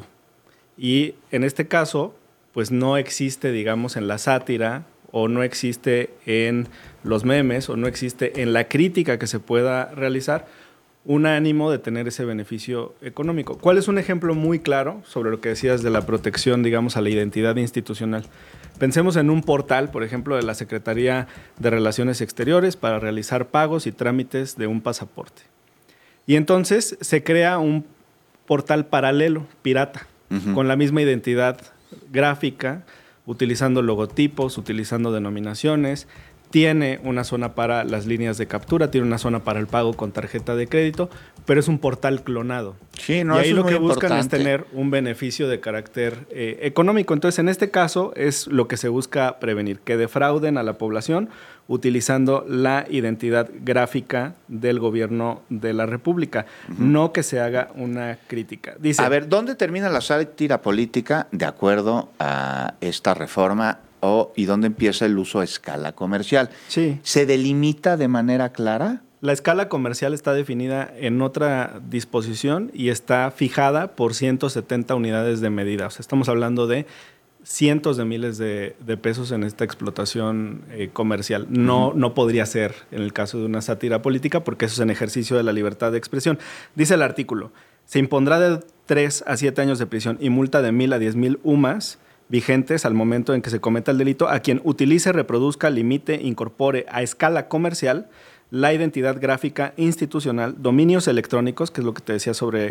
Y en este caso, pues no existe, digamos, en la sátira, o no existe en los memes, o no existe en la crítica que se pueda realizar, un ánimo de tener ese beneficio económico. ¿Cuál es un ejemplo muy claro sobre lo que decías de la protección, digamos, a la identidad institucional? Pensemos en un portal, por ejemplo, de la Secretaría de Relaciones Exteriores para realizar pagos y trámites de un pasaporte. Y entonces se crea un portal paralelo, pirata, con la misma identidad gráfica, utilizando logotipos, utilizando denominaciones. Tiene una zona para las líneas de captura, tiene una zona para el pago con tarjeta de crédito, pero es un portal clonado. Sí, no, y ahí eso lo que es muy buscan importante. es tener un beneficio de carácter económico. Entonces, en este caso, es lo que se busca prevenir, que defrauden a la población utilizando la identidad gráfica del gobierno de la República, no que se haga una crítica. Dice, a ver, ¿dónde termina la sátira política de acuerdo a esta reforma? ¿Y dónde empieza el uso a escala comercial? Sí. ¿Se delimita de manera clara? La escala comercial está definida en otra disposición y está fijada por 170 unidades de medida. O sea, estamos hablando de cientos de miles de pesos en esta explotación comercial. No podría ser en el caso de una sátira política, porque eso es en ejercicio de la libertad de expresión. Dice el artículo, se impondrá de 3 a 7 años de prisión y multa de 1,000 a 10,000 UMAS vigentes al momento en que se cometa el delito a quien utilice, reproduzca, limite, incorpore a escala comercial la identidad gráfica institucional, dominios electrónicos, que es lo que te decía sobre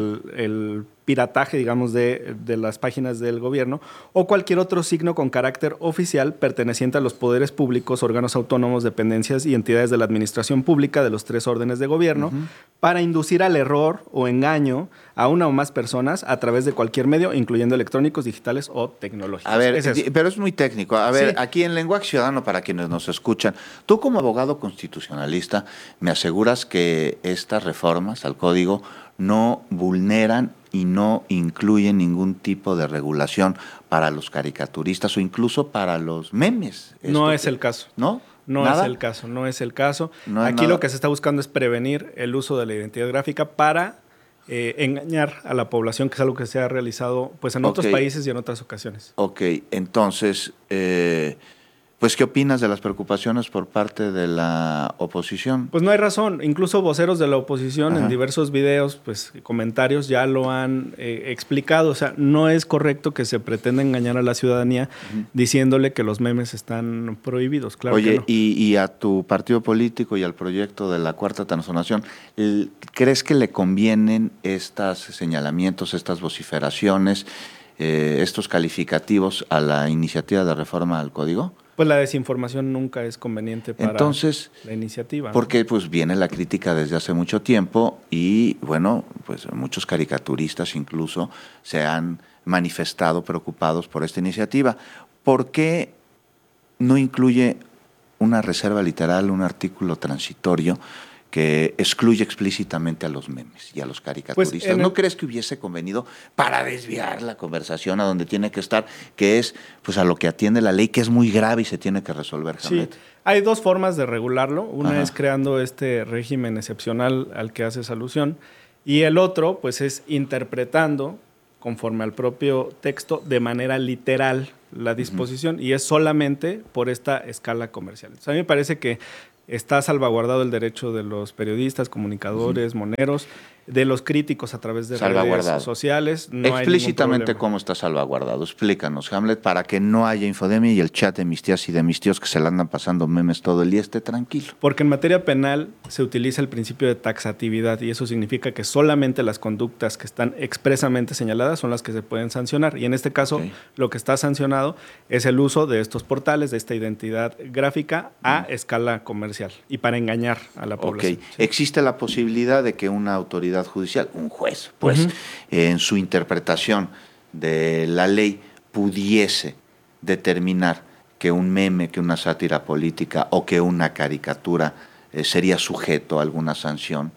el pirataje, digamos, de las páginas del gobierno, o cualquier otro signo con carácter oficial perteneciente a los poderes públicos, órganos autónomos, dependencias y entidades de la administración pública de los 3 órdenes de gobierno, para inducir al error o engaño a una o más personas a través de cualquier medio, incluyendo electrónicos, digitales o tecnológicos. A ver, pero es muy técnico. A ver, aquí en lenguaje ciudadano, para quienes nos escuchan, tú como abogado constitucionalista, me aseguras que estas reformas al código no vulneran y no incluyen ningún tipo de regulación para los caricaturistas o incluso para los memes. No es el caso. ¿No? No es el caso, no es el caso. Aquí lo que se está buscando es prevenir el uso de la identidad gráfica para engañar a la población, que es algo que se ha realizado pues en otros países y en otras ocasiones. Ok, entonces, Pues, ¿qué opinas de las preocupaciones por parte de la oposición? Pues no hay razón. Incluso voceros de la oposición en diversos videos, pues comentarios ya lo han explicado. O sea, no es correcto que se pretenda engañar a la ciudadanía diciéndole que los memes están prohibidos. Claro. Oye, que no. y a tu partido político y al proyecto de la Cuarta Transformación, ¿crees que le convienen estos señalamientos, estas vociferaciones, estos calificativos a la iniciativa de reforma al Código? Pues la desinformación nunca es conveniente para la iniciativa. Porque pues viene la crítica desde hace mucho tiempo y bueno, pues muchos caricaturistas incluso se han manifestado preocupados por esta iniciativa. ¿Por qué no incluye una reserva literal, un artículo transitorio que excluye explícitamente a los memes y a los caricaturistas? Pues ¿no crees que hubiese convenido para desviar la conversación a donde tiene que estar, que es pues a lo que atiende la ley, que es muy grave y se tiene que resolver, Hamlet? Sí, hay dos formas de regularlo. Una es creando este régimen excepcional al que haces alusión y el otro pues es interpretando conforme al propio texto de manera literal la disposición y es solamente por esta escala comercial. O sea, a mí me parece que está salvaguardado el derecho de los periodistas, comunicadores, moneros, de los críticos a través de redes sociales. No explícitamente cómo está salvaguardado. Explícanos, Hamlet, para que no haya infodemia y el chat de mis tías y de mis tíos que se le andan pasando memes todo el día esté tranquilo. Porque en materia penal se utiliza el principio de taxatividad y eso significa que solamente las conductas que están expresamente señaladas son las que se pueden sancionar. Y en este caso, lo que está sancionado es el uso de estos portales, de esta identidad gráfica a escala comercial y para engañar a la población. Sí. ¿Existe la posibilidad de que una autoridad judicial, un juez, pues, en su interpretación de la ley pudiese determinar que un meme, que una sátira política o que una caricatura sería sujeto a alguna sanción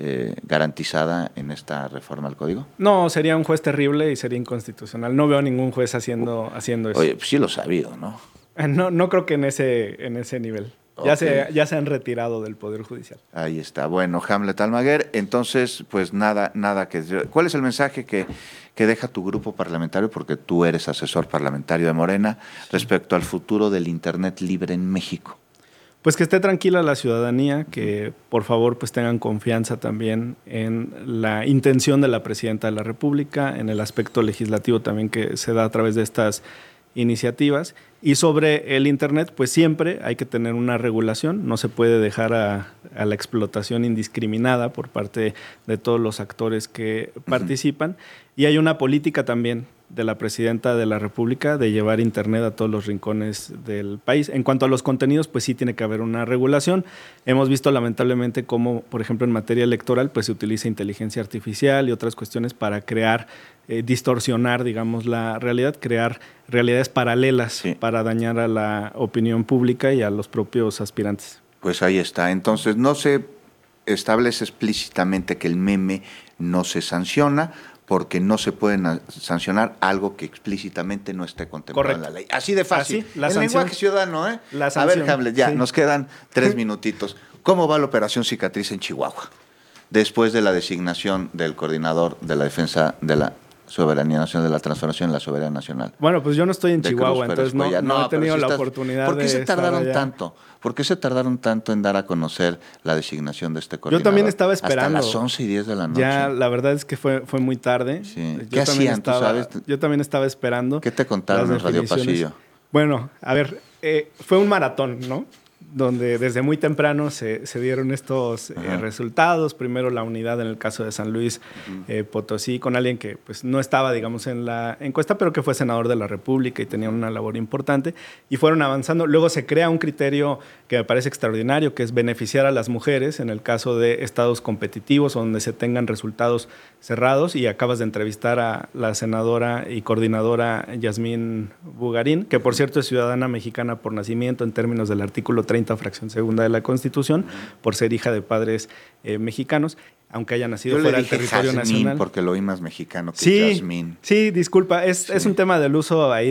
garantizada en esta reforma al Código? No, sería un juez terrible y sería inconstitucional. No veo ningún juez haciendo eso. Oye, pues sí lo he sabido, ¿no? No creo que en ese nivel. Ya se han retirado del Poder Judicial. Ahí está. Bueno, Hamlet Almaguer, entonces, pues nada que... ¿Cuál es el mensaje que deja tu grupo parlamentario, porque tú eres asesor parlamentario de Morena, respecto al futuro del Internet libre en México? Pues que esté tranquila la ciudadanía, que por favor pues tengan confianza también en la intención de la Presidenta de la República, en el aspecto legislativo también que se da a través de estas iniciativas. Y sobre el Internet, pues siempre hay que tener una regulación, no se puede dejar a la explotación indiscriminada por parte de todos los actores que participan. Y hay una política también de la Presidenta de la República de llevar Internet a todos los rincones del país. En cuanto a los contenidos, pues sí tiene que haber una regulación. Hemos visto lamentablemente cómo, por ejemplo, en materia electoral, pues se utiliza inteligencia artificial y otras cuestiones para crear, distorsionar, digamos, la realidad, crear realidades paralelas para dañar a la opinión pública y a los propios aspirantes. Pues ahí está. Entonces, no se establece explícitamente que el meme no se sanciona, porque no se puede sancionar algo que explícitamente no esté contemplado en la ley. Así de fácil. Así, el lenguaje ciudadano, ¿eh? A ver, Hamlet, ya, nos quedan 3 minutitos. ¿Cómo va la operación Cicatriz en Chihuahua? Después de la designación del coordinador de la defensa de la soberanía nacional, de la transformación en la soberanía nacional. Bueno, pues yo no estoy en Chihuahua, entonces no he tenido la oportunidad de... ¿Por qué se tardaron tanto? ¿Por qué se tardaron tanto en dar a conocer la designación de este coordinador? Yo también estaba esperando. Hasta las 11:10 de la noche. Ya, la verdad es que fue muy tarde. Sí. ¿Qué hacían, tú sabes? Yo también estaba esperando. ¿Qué te contaron en Radio Pasillo? Bueno, a ver, fue un maratón, ¿no? Donde desde muy temprano se dieron estos resultados. Primero la unidad en el caso de San Luis Potosí, con alguien que pues, no estaba, digamos, en la encuesta, pero que fue senador de la República y tenía una labor importante. Y fueron avanzando. Luego se crea un criterio que me parece extraordinario, que es beneficiar a las mujeres en el caso de estados competitivos donde se tengan resultados cerrados. Y acabas de entrevistar a la senadora y coordinadora Yasmín Bugarín, que por cierto es ciudadana mexicana por nacimiento en términos del artículo 30, fracción segunda de la Constitución, por ser hija de padres mexicanos, aunque haya nacido fuera del territorio nacional. Porque lo oí más mexicano que Yasmín. Sí, disculpa, es un tema del uso ahí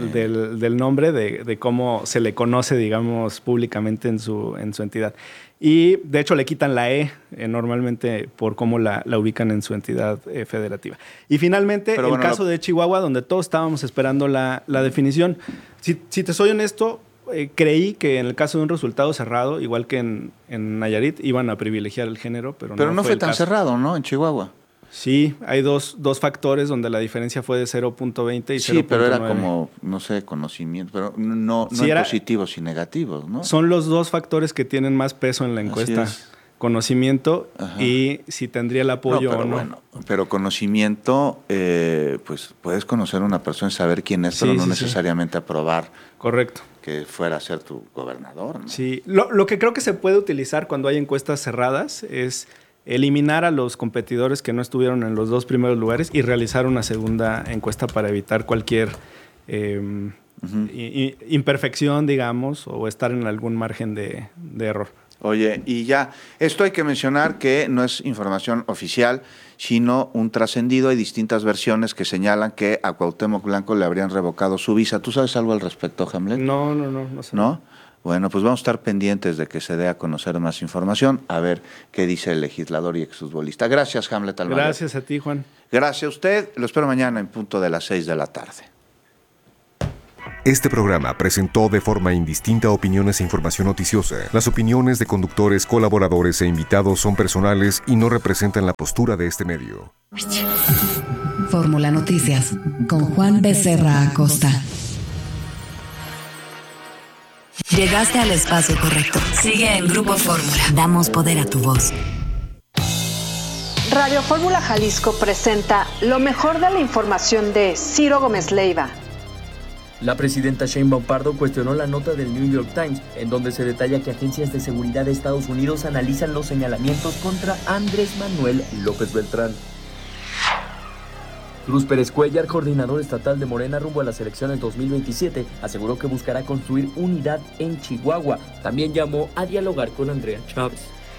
del nombre, de cómo se le conoce, digamos, públicamente en su entidad. Y de hecho le quitan la E normalmente por cómo la ubican en su entidad federativa. Y finalmente, caso de Chihuahua, donde todos estábamos esperando la definición. Si te soy honesto, creí que en el caso de un resultado cerrado, igual que en Nayarit, iban a privilegiar el género, pero no fue tan cerrado, ¿no? En Chihuahua. Sí, hay dos factores donde la diferencia fue de 0.20 y 0.9. Sí, pero era como, no sé, conocimiento, pero no positivos y negativos, ¿no? Son los dos factores que tienen más peso en la encuesta. Conocimiento y si tendría el apoyo o no. Bueno, pero conocimiento, pues puedes conocer a una persona y saber quién es, pero no necesariamente aprobar. Correcto. Que fuera a ser tu gobernador, ¿no? Sí, lo que creo que se puede utilizar cuando hay encuestas cerradas es eliminar a los competidores que no estuvieron en los 2 primeros lugares y realizar una segunda encuesta para evitar cualquier imperfección, digamos, o estar en algún margen de error. Oye, y ya, esto hay que mencionar que no es información oficial, sino un trascendido. Hay distintas versiones que señalan que a Cuauhtémoc Blanco le habrían revocado su visa. ¿Tú sabes algo al respecto, Hamlet? No sé. ¿No? Bueno, pues vamos a estar pendientes de que se dé a conocer más información, a ver qué dice el legislador y exfutbolista. Gracias, Hamlet Almaguer. Gracias a ti, Juan. Gracias a usted. Lo espero mañana en punto de las 6 de la tarde. Este programa presentó de forma indistinta opiniones e información noticiosa. Las opiniones de conductores, colaboradores e invitados son personales y no representan la postura de este medio. Fórmula Noticias con Juan Becerra Acosta. Llegaste al espacio correcto. Sigue en Grupo Fórmula. Damos poder a tu voz. Radio Fórmula Jalisco presenta lo mejor de la información de Ciro Gómez Leiva. La presidenta Sheinbaum Pardo cuestionó la nota del New York Times, en donde se detalla que agencias de seguridad de Estados Unidos analizan los señalamientos contra Andrés Manuel López Beltrán. Cruz Pérez Cuellar, coordinador estatal de Morena rumbo a las elecciones 2027, aseguró que buscará construir unidad en Chihuahua. También llamó a dialogar con Andrea Chávez.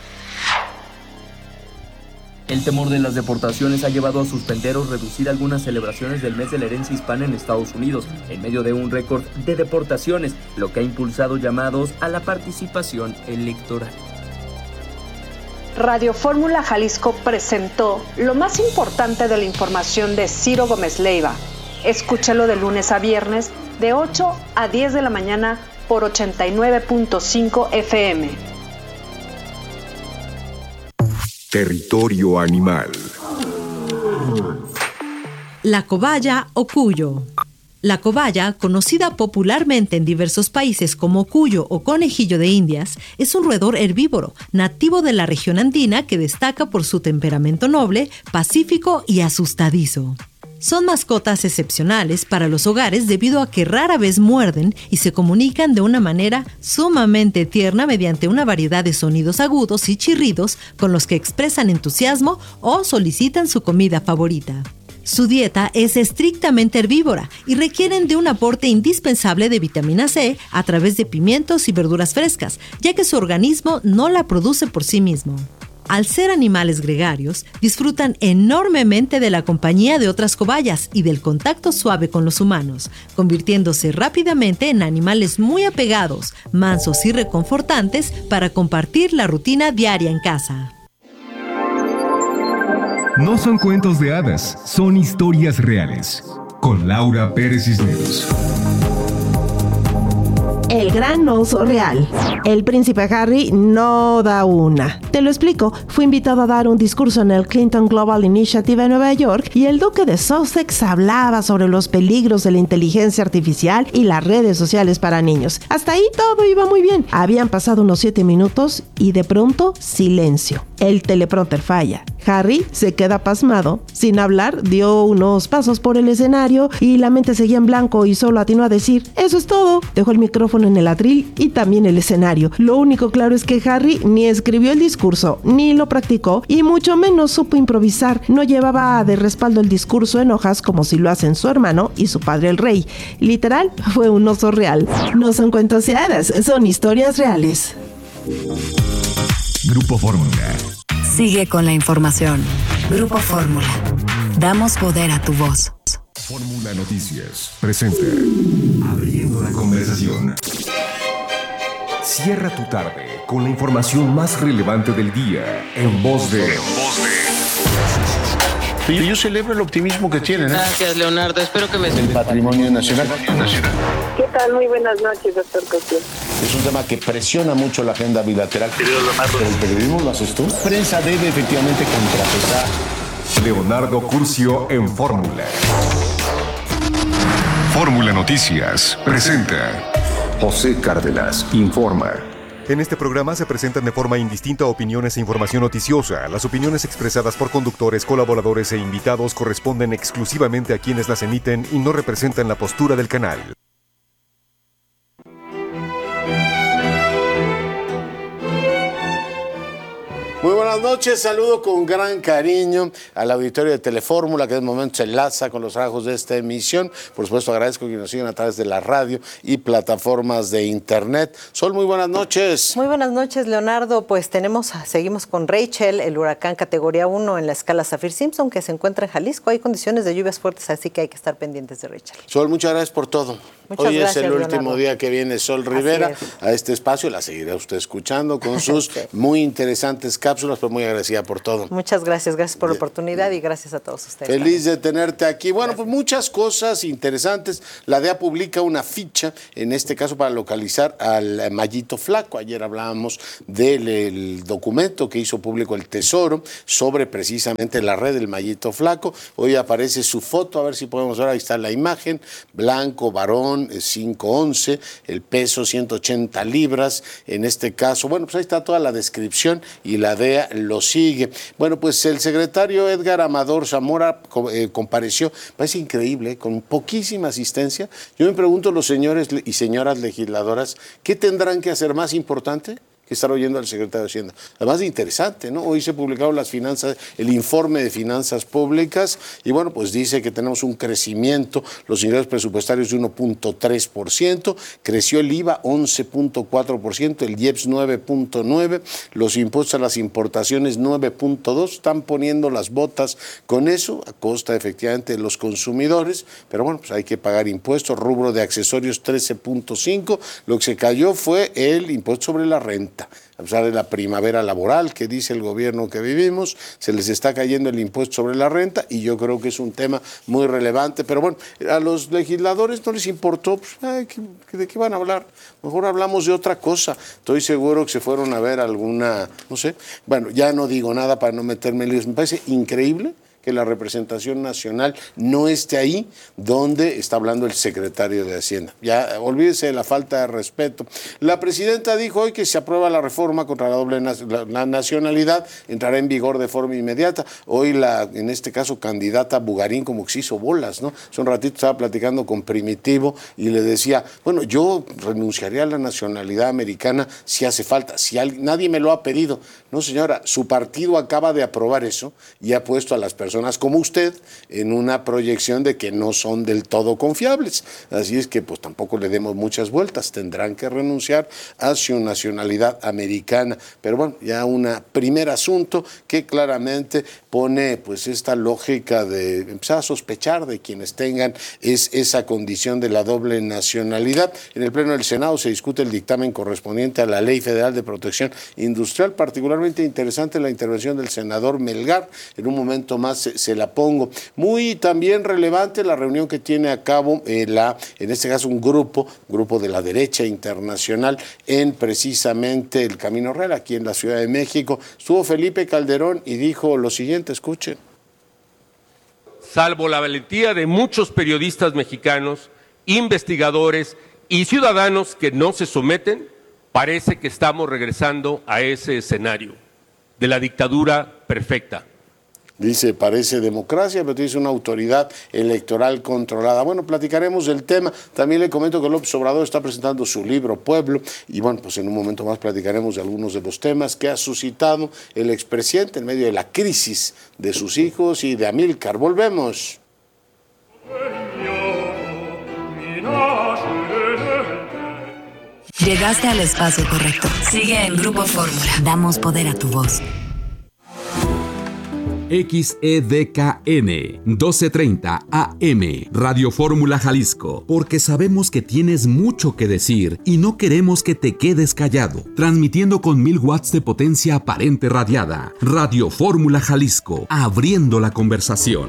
El temor de las deportaciones ha llevado a suspender o reducir algunas celebraciones del mes de la herencia hispana en Estados Unidos, en medio de un récord de deportaciones, lo que ha impulsado llamados a la participación electoral. Radio Fórmula Jalisco presentó lo más importante de la información de Ciro Gómez Leiva. Escúchalo de lunes a viernes, de 8 a 10 de la mañana por 89.5 FM. Territorio animal. La cobaya o cuyo. La cobaya, conocida popularmente en diversos países como cuyo o conejillo de Indias, es un roedor herbívoro, nativo de la región andina que destaca por su temperamento noble, pacífico y asustadizo. Son mascotas excepcionales para los hogares debido a que rara vez muerden y se comunican de una manera sumamente tierna mediante una variedad de sonidos agudos y chirridos con los que expresan entusiasmo o solicitan su comida favorita. Su dieta es estrictamente herbívora y requieren de un aporte indispensable de vitamina C a través de pimientos y verduras frescas, ya que su organismo no la produce por sí mismo. Al ser animales gregarios, disfrutan enormemente de la compañía de otras cobayas y del contacto suave con los humanos, convirtiéndose rápidamente en animales muy apegados, mansos y reconfortantes para compartir la rutina diaria en casa. No son cuentos de hadas, son historias reales. Con Laura Pérez Cisneros. El gran oso real. El príncipe Harry no da una. Te lo explico. Fue invitado a dar un discurso en el Clinton Global Initiative en Nueva York y el duque de Sussex hablaba sobre los peligros de la inteligencia artificial y las redes sociales para niños. Hasta ahí todo iba muy bien. Habían pasado unos 7 minutos y de pronto silencio. El teleprompter falla. Harry se queda pasmado. Sin hablar, dio unos pasos por el escenario y la mente seguía en blanco y solo atinó a decir: "Eso es todo". Dejó el micrófono en el atril y también el escenario. Lo único claro es que Harry ni escribió el discurso, ni lo practicó y mucho menos supo improvisar. No llevaba de respaldo el discurso en hojas como si lo hacen su hermano y su padre el rey. Literal, fue un oso real. No son cuentos de hadas, son historias reales. Grupo Fórmula. Sigue con la información. Grupo Fórmula. Damos poder a tu voz. Fórmula Noticias presenta Abriendo la conversación. Cierra tu tarde con la información más relevante del día en voz de Yo celebro el optimismo que tienen. Gracias, Leonardo. Espero que me... El patrimonio nacional. ¿Qué tal? Muy buenas noches, doctor Cosío. Es un tema que presiona mucho la agenda bilateral. Pero el periodismo lo haces tú. La prensa debe efectivamente contrapesar. Leonardo Curcio en Fórmula. Fórmula Noticias presenta. José Cárdenas informa. En este programa se presentan de forma indistinta opiniones e información noticiosa. Las opiniones expresadas por conductores, colaboradores e invitados corresponden exclusivamente a quienes las emiten y no representan la postura del canal. Muy buenas noches, saludo con gran cariño al auditorio de Telefórmula, que en este momento se enlaza con los trabajos de esta emisión. Por supuesto, agradezco que nos sigan a través de la radio y plataformas de internet. Sol, muy buenas noches. Muy buenas noches, Leonardo. Pues seguimos con Rachel, el huracán categoría 1 en la escala Saffir-Simpson, que se encuentra en Jalisco. Hay condiciones de lluvias fuertes, así que hay que estar pendientes de Rachel. Sol, muchas gracias por todo. Hoy es el último Leonardo. día que viene Sol Rivera a este espacio. La seguirá usted escuchando con sus muy interesantes cápsulas, pero muy agradecida por todo. Muchas gracias por la oportunidad y gracias a todos ustedes. Feliz de tenerte aquí. Bueno, pues muchas cosas interesantes. La DEA publica una ficha, en este caso para localizar al Mallito Flaco. Ayer hablábamos del documento que hizo público el Tesoro sobre precisamente la red del Mallito Flaco. Hoy aparece su foto, a ver si podemos ver, ahí está la imagen. Blanco, varón, 5'11", el peso 180 libras. En este caso, bueno, pues ahí está toda la descripción y la DEA lo sigue. Bueno, pues el secretario Edgar Amador Zamora compareció, parece increíble, con poquísima asistencia. Yo me pregunto, los señores y señoras legisladoras, ¿qué tendrán que hacer más importante que estar oyendo al secretario de Hacienda? Además de interesante, ¿no? Hoy se publicaron las finanzas, el informe de finanzas públicas, y bueno, pues dice que tenemos un crecimiento, los ingresos presupuestarios de 1.3%, creció el IVA 11.4%, el IEPS 9.9%, los impuestos a las importaciones 9.2%, están poniendo las botas con eso, a costa efectivamente de los consumidores, pero bueno, pues hay que pagar impuestos. Rubro de accesorios 13.5%, lo que se cayó fue el impuesto sobre la renta. A pesar de la primavera laboral que dice el gobierno que vivimos, se les está cayendo el impuesto sobre la renta y yo creo que es un tema muy relevante. Pero bueno, a los legisladores no les importó, pues, ¿de qué van a hablar? Mejor hablamos de otra cosa. Estoy seguro que se fueron a ver alguna, no sé, bueno, ya no digo nada para no meterme en líos. Me parece increíble que la representación nacional no esté ahí donde está hablando el secretario de Hacienda. Ya olvídese de la falta de respeto. La presidenta dijo hoy que si aprueba la reforma contra la doble nacionalidad, entrará en vigor de forma inmediata. Hoy en este caso, candidata Bugarín como que se hizo bolas, ¿no? Hace un ratito estaba platicando con Primitivo y le decía, bueno, yo renunciaría a la nacionalidad americana si hace falta, si nadie me lo ha pedido. No, señora, su partido acaba de aprobar eso y ha puesto a las personas como usted en una proyección de que no son del todo confiables. Así es que pues tampoco le demos muchas vueltas, tendrán que renunciar a su nacionalidad americana. Pero bueno, ya un primer asunto que claramente pone pues esta lógica de empezar a sospechar de quienes tengan esa condición de la doble nacionalidad. En el Pleno del Senado se discute el dictamen correspondiente a la Ley Federal de Protección Industrial, particularmente interesante la intervención del senador Melgar. En un momento más se la pongo. Muy también relevante la reunión que tiene a cabo en este caso un grupo de la derecha internacional en precisamente el Camino Real, aquí en la Ciudad de México. Estuvo Felipe Calderón y dijo lo siguiente, escuchen. Salvo la valentía de muchos periodistas mexicanos, investigadores y ciudadanos que no se someten, parece que estamos regresando a ese escenario de la dictadura perfecta. Dice, parece democracia, pero dice una autoridad electoral controlada. Bueno, platicaremos del tema. También le comento que López Obrador está presentando su libro Pueblo y bueno, pues en un momento más platicaremos de algunos de los temas que ha suscitado el expresidente en medio de la crisis de sus hijos y de Amílcar. Volvemos. Llegaste al espacio correcto. Sigue en Grupo Fórmula. Damos poder a tu voz. XEDKN 1230 AM, Radio Fórmula Jalisco, porque sabemos que tienes mucho que decir y no queremos que te quedes callado. Transmitiendo con 1000 watts de potencia aparente radiada. Radio Fórmula Jalisco, abriendo la conversación.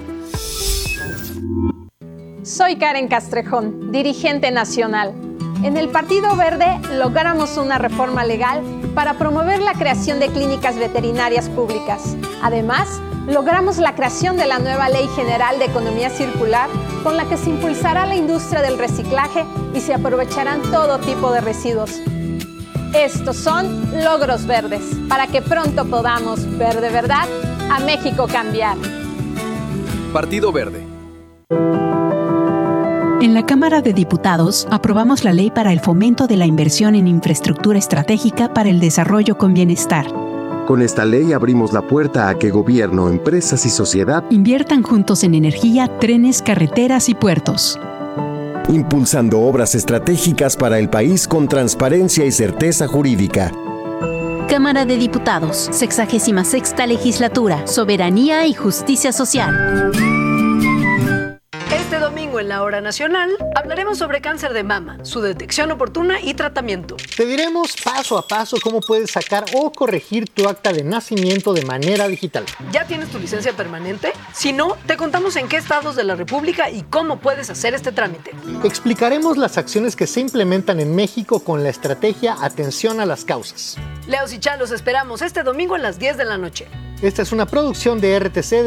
Soy Karen Castrejón, dirigente nacional. En el Partido Verde logramos una reforma legal para promover la creación de clínicas veterinarias públicas. Además, logramos la creación de la nueva Ley General de Economía Circular, con la que se impulsará la industria del reciclaje y se aprovecharán todo tipo de residuos. Estos son logros verdes, para que pronto podamos ver de verdad a México cambiar. Partido Verde. En la Cámara de Diputados aprobamos la Ley para el Fomento de la Inversión en Infraestructura Estratégica para el Desarrollo con Bienestar. Con esta ley abrimos la puerta a que gobierno, empresas y sociedad inviertan juntos en energía, trenes, carreteras y puertos. Impulsando obras estratégicas para el país con transparencia y certeza jurídica. Cámara de Diputados, 66ª Legislatura, Soberanía y Justicia Social. Este domingo en la Hora Nacional hablaremos sobre cáncer de mama, su detección oportuna y tratamiento. Te diremos paso a paso cómo puedes sacar o corregir tu acta de nacimiento de manera digital. ¿Ya tienes tu licencia permanente? Si no, te contamos en qué estados de la República y cómo puedes hacer este trámite. Explicaremos las acciones que se implementan en México con la estrategia Atención a las Causas. Leos y Chá, los esperamos este domingo a las 10 de la noche. Esta es una producción de RTC.